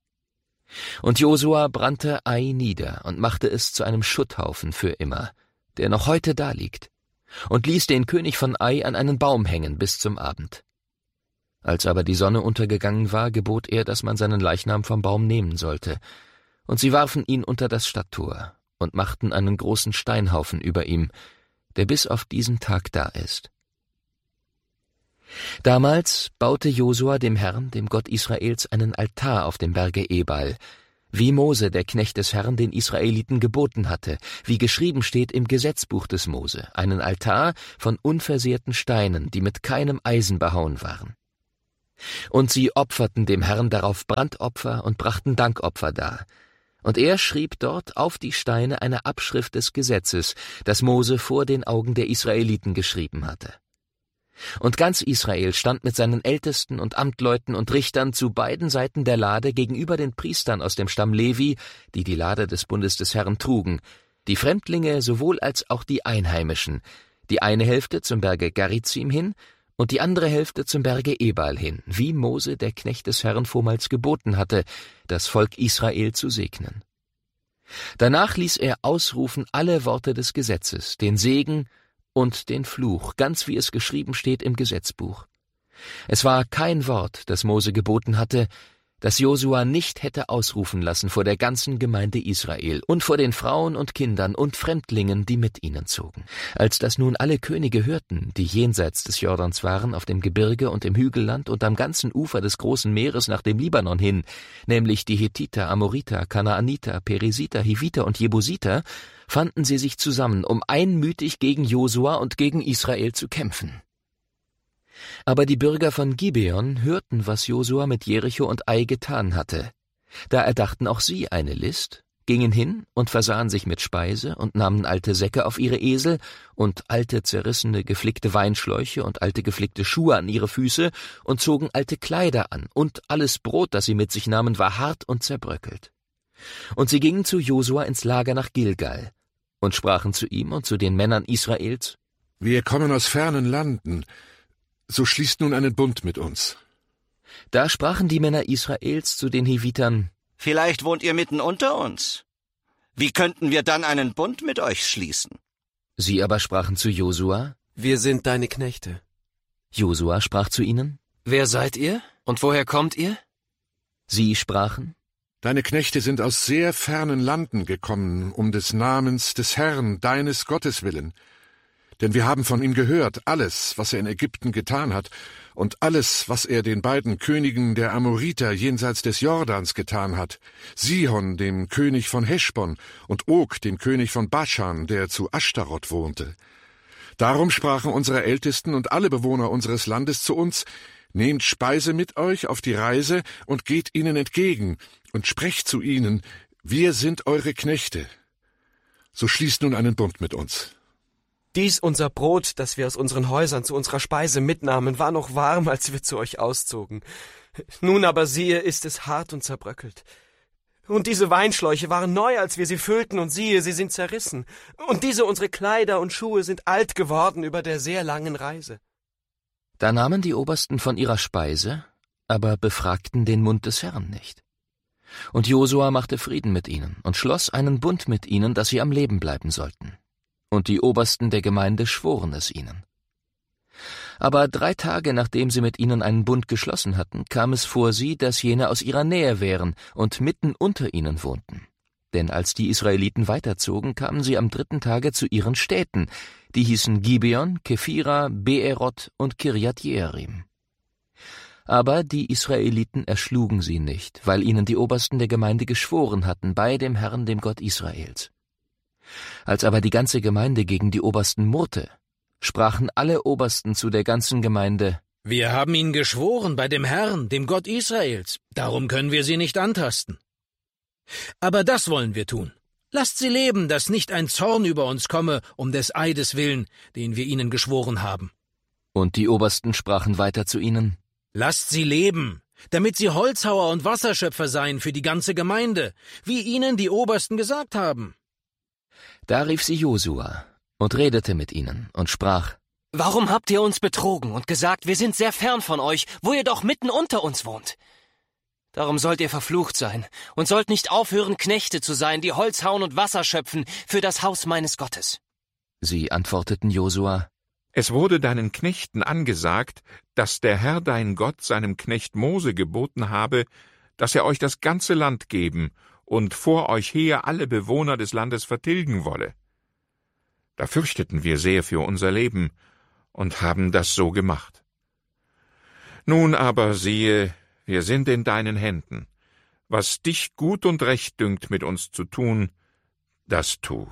Und Josua brannte Ai nieder und machte es zu einem Schutthaufen für immer, der noch heute daliegt, und ließ den König von Ai an einen Baum hängen bis zum Abend. Als aber die Sonne untergegangen war, gebot er, dass man seinen Leichnam vom Baum nehmen sollte, und sie warfen ihn unter das Stadttor und machten einen großen Steinhaufen über ihm, der bis auf diesen Tag da ist. Damals baute Josua dem Herrn, dem Gott Israels, einen Altar auf dem Berge Ebal, wie Mose, der Knecht des Herrn, den Israeliten geboten hatte, wie geschrieben steht im Gesetzbuch des Mose, einen Altar von unversehrten Steinen, die mit keinem Eisen behauen waren. Und sie opferten dem Herrn darauf Brandopfer und brachten Dankopfer dar. Und er schrieb dort auf die Steine eine Abschrift des Gesetzes, das Mose vor den Augen der Israeliten geschrieben hatte. Und ganz Israel stand mit seinen Ältesten und Amtleuten und Richtern zu beiden Seiten der Lade gegenüber den Priestern aus dem Stamm Levi, die die Lade des Bundes des Herrn trugen, die Fremdlinge sowohl als auch die Einheimischen, die eine Hälfte zum Berge Garizim hin und die andere Hälfte zum Berge Ebal hin, wie Mose, der Knecht des Herrn, vormals geboten hatte, das Volk Israel zu segnen. Danach ließ er ausrufen alle Worte des Gesetzes, den Segen und den Fluch, ganz wie es geschrieben steht im Gesetzbuch. Es war kein Wort, das Mose geboten hatte, das Josua nicht hätte ausrufen lassen vor der ganzen Gemeinde Israel und vor den Frauen und Kindern und Fremdlingen, die mit ihnen zogen. Als das nun alle Könige hörten, die jenseits des Jordans waren, auf dem Gebirge und im Hügelland und am ganzen Ufer des großen Meeres nach dem Libanon hin, nämlich die Hethiter, Amoriter, Kanaaniter, Perisiter, Hiviter und Jebusiter, fanden sie sich zusammen, um einmütig gegen Josua und gegen Israel zu kämpfen. Aber die Bürger von Gibeon hörten, was Josua mit Jericho und Ai getan hatte. Da erdachten auch sie eine List, gingen hin und versahen sich mit Speise und nahmen alte Säcke auf ihre Esel und alte zerrissene, geflickte Weinschläuche und alte geflickte Schuhe an ihre Füße und zogen alte Kleider an, und alles Brot, das sie mit sich nahmen, war hart und zerbröckelt. Und sie gingen zu Josua ins Lager nach Gilgal und sprachen zu ihm und zu den Männern Israels: Wir kommen aus fernen Landen. So schließt nun einen Bund mit uns. Da sprachen die Männer Israels zu den Hivitern: Vielleicht wohnt ihr mitten unter uns. Wie könnten wir dann einen Bund mit euch schließen? Sie aber sprachen zu Josua: Wir sind deine Knechte. Josua sprach zu ihnen: Wer seid ihr und woher kommt ihr? Sie sprachen: Deine Knechte sind aus sehr fernen Landen gekommen, um des Namens des Herrn, deines Gottes willen. Denn wir haben von ihm gehört, alles, was er in Ägypten getan hat, und alles, was er den beiden Königen der Amoriter jenseits des Jordans getan hat, Sihon, dem König von Heschbon, und Og, dem König von Baschan, der zu Aschtaroth wohnte. Darum sprachen unsere Ältesten und alle Bewohner unseres Landes zu uns: Nehmt Speise mit euch auf die Reise und geht ihnen entgegen und sprecht zu ihnen: Wir sind eure Knechte. So schließt nun einen Bund mit uns. Dies unser Brot, das wir aus unseren Häusern zu unserer Speise mitnahmen, war noch warm, als wir zu euch auszogen. Nun aber siehe, ist es hart und zerbröckelt. Und diese Weinschläuche waren neu, als wir sie füllten, und siehe, sie sind zerrissen. Und diese unsere Kleider und Schuhe sind alt geworden über der sehr langen Reise. Da nahmen die Obersten von ihrer Speise, aber befragten den Mund des Herrn nicht. Und Josua machte Frieden mit ihnen und schloss einen Bund mit ihnen, dass sie am Leben bleiben sollten. Und die Obersten der Gemeinde schworen es ihnen. Aber 3 Tage, nachdem sie mit ihnen einen Bund geschlossen hatten, kam es vor sie, dass jene aus ihrer Nähe wären und mitten unter ihnen wohnten. Denn als die Israeliten weiterzogen, kamen sie am 3. Tage zu ihren Städten, die hießen Gibeon, Kephira, Beeroth und Kirjat Jearim. Aber die Israeliten erschlugen sie nicht, weil ihnen die Obersten der Gemeinde geschworen hatten bei dem Herrn, dem Gott Israels. Als aber die ganze Gemeinde gegen die Obersten murrte, sprachen alle Obersten zu der ganzen Gemeinde: Wir haben ihnen geschworen bei dem Herrn, dem Gott Israels, darum können wir sie nicht antasten. Aber das wollen wir tun. Lasst sie leben, dass nicht ein Zorn über uns komme, um des Eides willen, den wir ihnen geschworen haben. Und die Obersten sprachen weiter zu ihnen: Lasst sie leben, damit sie Holzhauer und Wasserschöpfer seien für die ganze Gemeinde, wie ihnen die Obersten gesagt haben. Da rief sie Josua und redete mit ihnen und sprach: Warum habt ihr uns betrogen und gesagt, wir sind sehr fern von euch, wo ihr doch mitten unter uns wohnt? Darum sollt ihr verflucht sein und sollt nicht aufhören, Knechte zu sein, die Holz hauen und Wasser schöpfen für das Haus meines Gottes. Sie antworteten Josua: Es wurde deinen Knechten angesagt, dass der Herr dein Gott seinem Knecht Mose geboten habe, dass er euch das ganze Land geben und vor euch her alle Bewohner des Landes vertilgen wolle. Da fürchteten wir sehr für unser Leben und haben das so gemacht. Nun aber siehe, wir sind in deinen Händen. Was dich gut und recht dünkt, mit uns zu tun, das tu.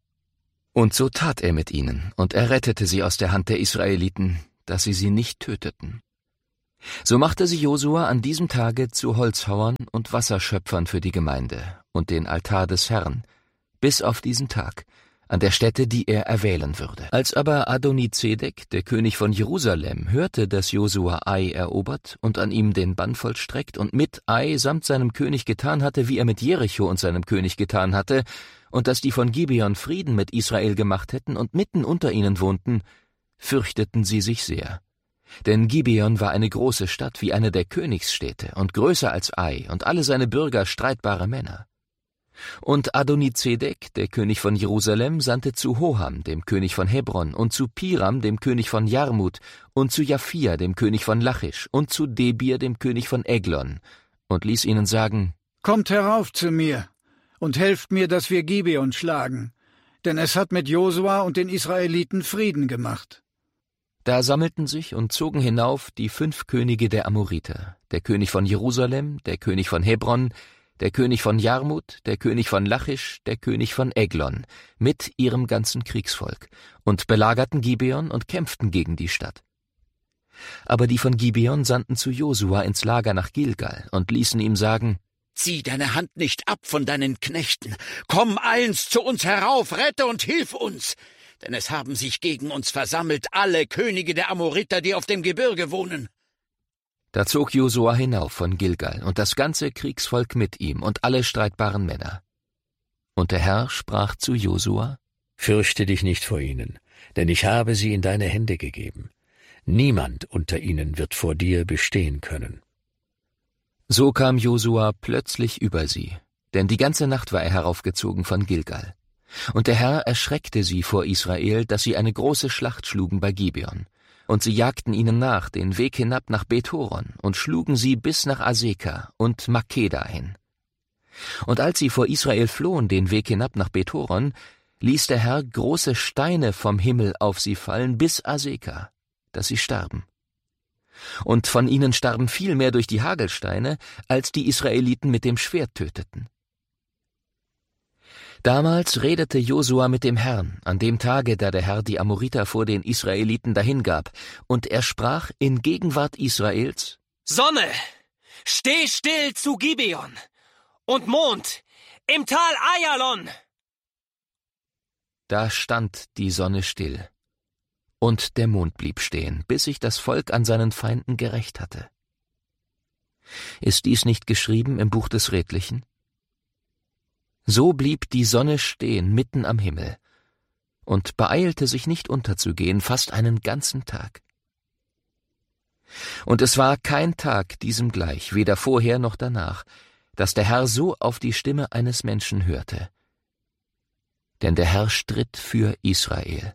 Und so tat er mit ihnen, und er rettete sie aus der Hand der Israeliten, dass sie nicht töteten. So machte sie Josua an diesem Tage zu Holzhauern und Wasserschöpfern für die Gemeinde und den Altar des Herrn, bis auf diesen Tag, an der Stätte, die er erwählen würde. Als aber Adonizedek, der König von Jerusalem, hörte, dass Josua Ai erobert und an ihm den Bann vollstreckt und mit Ai samt seinem König getan hatte, wie er mit Jericho und seinem König getan hatte, und dass die von Gibeon Frieden mit Israel gemacht hätten und mitten unter ihnen wohnten, fürchteten sie sich sehr. Denn Gibeon war eine große Stadt wie eine der Königsstädte und größer als Ai und alle seine Bürger streitbare Männer. Und Adonizedek, der König von Jerusalem, sandte zu Hoham, dem König von Hebron, und zu Piram, dem König von Jarmut, und zu Japhia, dem König von Lachisch, und zu Debir, dem König von Eglon, und ließ ihnen sagen: Kommt herauf zu mir und helft mir, dass wir Gibeon schlagen, denn es hat mit Josua und den Israeliten Frieden gemacht. Da sammelten sich und zogen hinauf die 5 Könige der Amoriter, der König von Jerusalem, der König von Hebron, der König von Jarmut, der König von Lachisch, der König von Eglon, mit ihrem ganzen Kriegsvolk, und belagerten Gibeon und kämpften gegen die Stadt. Aber die von Gibeon sandten zu Josua ins Lager nach Gilgal und ließen ihm sagen: Zieh deine Hand nicht ab von deinen Knechten. Komm eins zu uns herauf, rette und hilf uns. Denn es haben sich gegen uns versammelt alle Könige der Amoriter, die auf dem Gebirge wohnen. Da zog Josua hinauf von Gilgal und das ganze Kriegsvolk mit ihm und alle streitbaren Männer. Und der Herr sprach zu Josua: Fürchte dich nicht vor ihnen, denn ich habe sie in deine Hände gegeben. Niemand unter ihnen wird vor dir bestehen können. So kam Josua plötzlich über sie, denn die ganze Nacht war er heraufgezogen von Gilgal. Und der Herr erschreckte sie vor Israel, dass sie eine große Schlacht schlugen bei Gibeon. Und sie jagten ihnen nach, den Weg hinab nach Bethoron, und schlugen sie bis nach Aseka und Makeda hin. Und als sie vor Israel flohen, den Weg hinab nach Bethoron, ließ der Herr große Steine vom Himmel auf sie fallen bis Aseka, dass sie starben. Und von ihnen starben viel mehr durch die Hagelsteine, als die Israeliten mit dem Schwert töteten. Damals redete Josua mit dem Herrn, an dem Tage, da der Herr die Amoriter vor den Israeliten dahingab, und er sprach in Gegenwart Israels: Sonne, steh still zu Gibeon, und Mond, im Tal Ayalon. Da stand die Sonne still, und der Mond blieb stehen, bis sich das Volk an seinen Feinden gerächt hatte. Ist dies nicht geschrieben im Buch des Redlichen? So blieb die Sonne stehen mitten am Himmel und beeilte sich nicht unterzugehen, fast einen ganzen Tag. Und es war kein Tag diesem gleich, weder vorher noch danach, dass der Herr so auf die Stimme eines Menschen hörte. Denn der Herr stritt für Israel.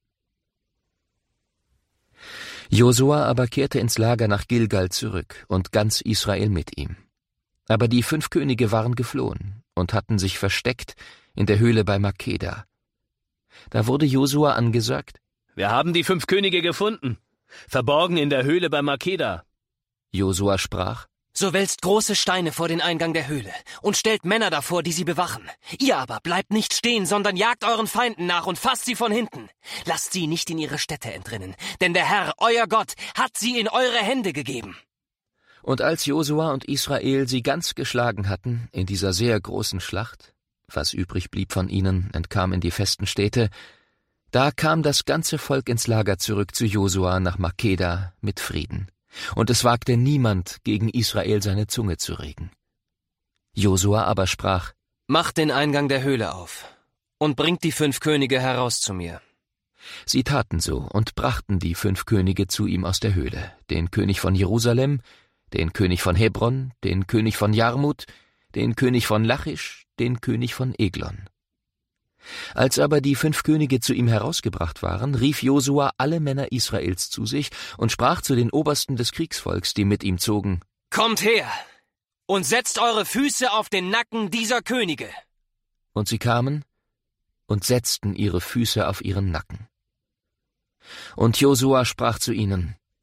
Josua aber kehrte ins Lager nach Gilgal zurück und ganz Israel mit ihm. Aber die 5 Könige waren geflohen und hatten sich versteckt in der Höhle bei Makeda. Da wurde Josua angesagt: Wir haben die 5 Könige gefunden, verborgen in der Höhle bei Makeda. Josua sprach: So wälzt große Steine vor den Eingang der Höhle und stellt Männer davor, die sie bewachen. Ihr aber bleibt nicht stehen, sondern jagt euren Feinden nach und fasst sie von hinten. Lasst sie nicht in ihre Städte entrinnen, denn der Herr, euer Gott, hat sie in eure Hände gegeben. Und als Josua und Israel sie ganz geschlagen hatten in dieser sehr großen Schlacht, was übrig blieb von ihnen, entkam in die festen Städte, da kam das ganze Volk ins Lager zurück zu Josua nach Makeda mit Frieden. Und es wagte niemand, gegen Israel seine Zunge zu regen. Josua aber sprach: Macht den Eingang der Höhle auf und bringt die 5 Könige heraus zu mir. Sie taten so und brachten die 5 Könige zu ihm aus der Höhle, den König von Jerusalem, den König von Hebron, den König von Jarmut, den König von Lachisch, den König von Eglon. Als aber die 5 Könige zu ihm herausgebracht waren, rief Josua alle Männer Israels zu sich und sprach zu den Obersten des Kriegsvolks, die mit ihm zogen: Kommt her und setzt eure Füße auf den Nacken dieser Könige. Und sie kamen und setzten ihre Füße auf ihren Nacken. Und Josua sprach zu ihnen: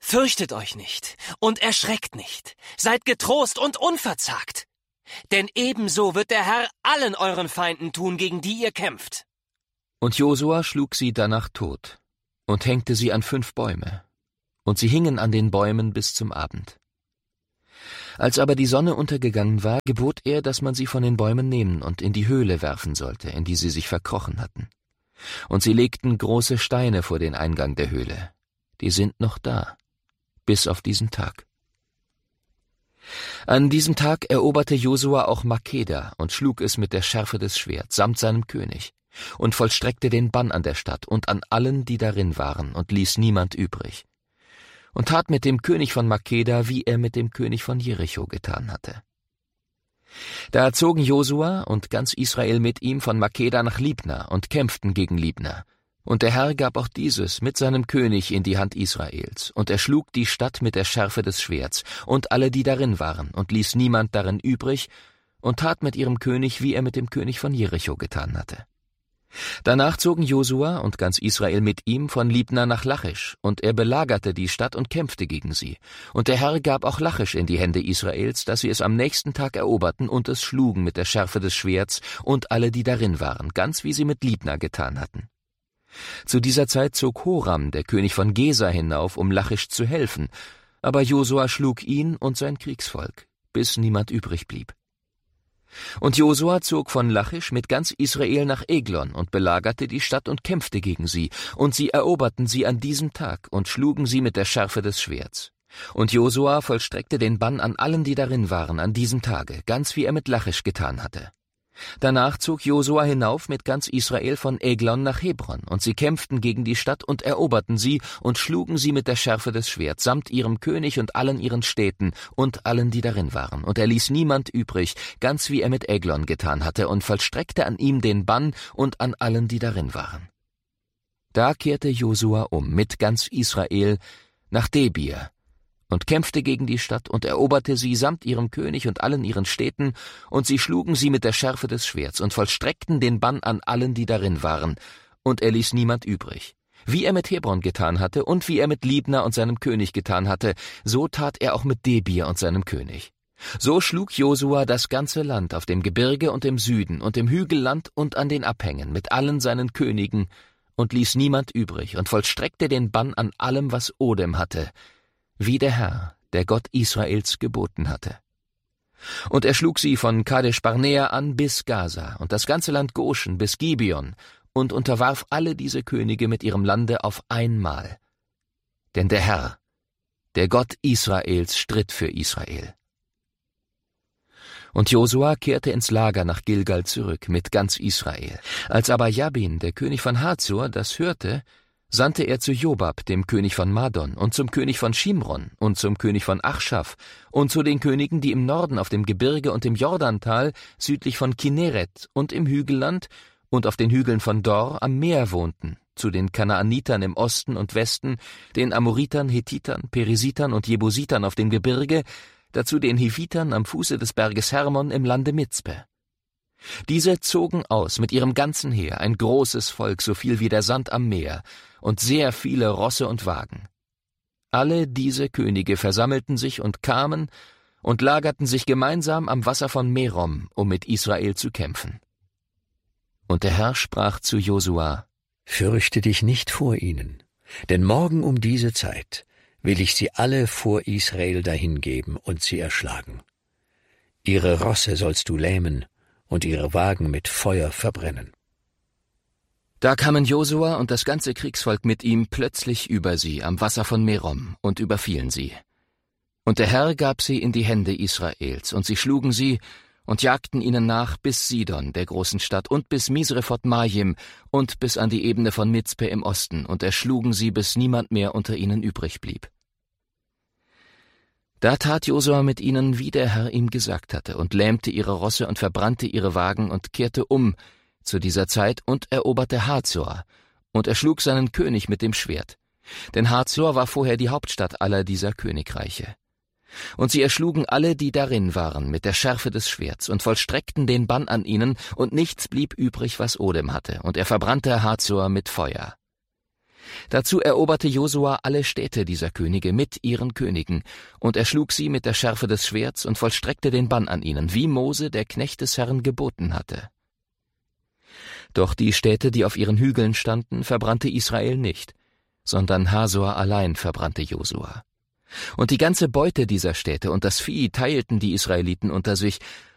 Fürchtet euch nicht und erschreckt nicht, seid getrost und unverzagt. Denn ebenso wird der Herr allen euren Feinden tun, gegen die ihr kämpft. Und Josua schlug sie danach tot und hängte sie an 5 Bäume. Und sie hingen an den Bäumen bis zum Abend. Als aber die Sonne untergegangen war, gebot er, dass man sie von den Bäumen nehmen und in die Höhle werfen sollte, in die sie sich verkrochen hatten. Und sie legten große Steine vor den Eingang der Höhle. Die sind noch da, bis auf diesen Tag. An diesem Tag eroberte Josua auch Makkeda und schlug es mit der Schärfe des Schwerts samt seinem König und vollstreckte den Bann an der Stadt und an allen, die darin waren, und ließ niemand übrig. Und tat mit dem König von Makkeda, wie er mit dem König von Jericho getan hatte. Da zogen Josua und ganz Israel mit ihm von Makkeda nach Libna und kämpften gegen Libna. Und der Herr gab auch dieses mit seinem König in die Hand Israels, und er schlug die Stadt mit der Schärfe des Schwerts und alle, die darin waren, und ließ niemand darin übrig, und tat mit ihrem König, wie er mit dem König von Jericho getan hatte. Danach zogen Josua und ganz Israel mit ihm von Libna nach Lachisch, und er belagerte die Stadt und kämpfte gegen sie. Und der Herr gab auch Lachisch in die Hände Israels, dass sie es am nächsten Tag eroberten und es schlugen mit der Schärfe des Schwerts und alle, die darin waren, ganz wie sie mit Libna getan hatten. Zu dieser Zeit zog Horam, der König von Gesa, hinauf, um Lachisch zu helfen, aber Josua schlug ihn und sein Kriegsvolk, bis niemand übrig blieb. Und Josua zog von Lachisch mit ganz Israel nach Eglon und belagerte die Stadt und kämpfte gegen sie, und sie eroberten sie an diesem Tag und schlugen sie mit der Schärfe des Schwerts. Und Josua vollstreckte den Bann an allen, die darin waren, an diesem Tage, ganz wie er mit Lachisch getan hatte. Danach zog Josua hinauf mit ganz Israel von Eglon nach Hebron, und sie kämpften gegen die Stadt und eroberten sie und schlugen sie mit der Schärfe des Schwerts, samt ihrem König und allen ihren Städten und allen, die darin waren. Und er ließ niemand übrig, ganz wie er mit Eglon getan hatte, und vollstreckte an ihm den Bann und an allen, die darin waren. Da kehrte Josua um mit ganz Israel nach Debir und kämpfte gegen die Stadt und eroberte sie samt ihrem König und allen ihren Städten, und sie schlugen sie mit der Schärfe des Schwerts und vollstreckten den Bann an allen, die darin waren, und er ließ niemand übrig. Wie er mit Hebron getan hatte und wie er mit Libna und seinem König getan hatte, so tat er auch mit Debir und seinem König. So schlug Josua das ganze Land auf dem Gebirge und im Süden und im Hügelland und an den Abhängen mit allen seinen Königen und ließ niemand übrig und vollstreckte den Bann an allem, was Odem hatte, wie der Herr, der Gott Israels, geboten hatte. Und er schlug sie von Kadesh Barnea an bis Gaza und das ganze Land Goshen bis Gibeon und unterwarf alle diese Könige mit ihrem Lande auf einmal. Denn der Herr, der Gott Israels, stritt für Israel. Und Josua kehrte ins Lager nach Gilgal zurück mit ganz Israel. Als aber Jabin, der König von Hazor, das hörte, sandte er zu Jobab, dem König von Madon, und zum König von Shimron und zum König von Achschaf und zu den Königen, die im Norden auf dem Gebirge und im Jordantal südlich von Kinneret und im Hügelland und auf den Hügeln von Dor am Meer wohnten, zu den Kanaanitern im Osten und Westen, den Amoritern, Hethitern, Perisitern und Jebusitern auf dem Gebirge, dazu den Hivitern am Fuße des Berges Hermon im Lande Mizpe. Diese zogen aus mit ihrem ganzen Heer, ein großes Volk, so viel wie der Sand am Meer, und sehr viele Rosse und Wagen. Alle diese Könige versammelten sich und kamen und lagerten sich gemeinsam am Wasser von Merom, um mit Israel zu kämpfen. Und der Herr sprach zu Josua: Fürchte dich nicht vor ihnen, denn morgen um diese Zeit will ich sie alle vor Israel dahingeben und sie erschlagen. Ihre Rosse sollst du lähmen und ihre Wagen mit Feuer verbrennen. Da kamen Josua und das ganze Kriegsvolk mit ihm plötzlich über sie am Wasser von Merom und überfielen sie. Und der Herr gab sie in die Hände Israels, und sie schlugen sie und jagten ihnen nach bis Sidon, der großen Stadt, und bis Misrephot Maim und bis an die Ebene von Mizpe im Osten, und erschlugen sie, bis niemand mehr unter ihnen übrig blieb. Da tat Josua mit ihnen, wie der Herr ihm gesagt hatte, und lähmte ihre Rosse und verbrannte ihre Wagen und kehrte um zu dieser Zeit und eroberte Hazor und erschlug seinen König mit dem Schwert. Denn Hazor war vorher die Hauptstadt aller dieser Königreiche. Und sie erschlugen alle, die darin waren, mit der Schärfe des Schwerts und vollstreckten den Bann an ihnen, und nichts blieb übrig, was Odem hatte, und er verbrannte Hazor mit Feuer. Dazu eroberte Josua alle Städte dieser Könige mit ihren Königen, und erschlug sie mit der Schärfe des Schwerts und vollstreckte den Bann an ihnen, wie Mose, der Knecht des Herrn, geboten hatte. Doch die Städte, die auf ihren Hügeln standen, verbrannte Israel nicht, sondern Hasor allein verbrannte Josua. Und die ganze Beute dieser Städte und das Vieh teilten die Israeliten unter sich,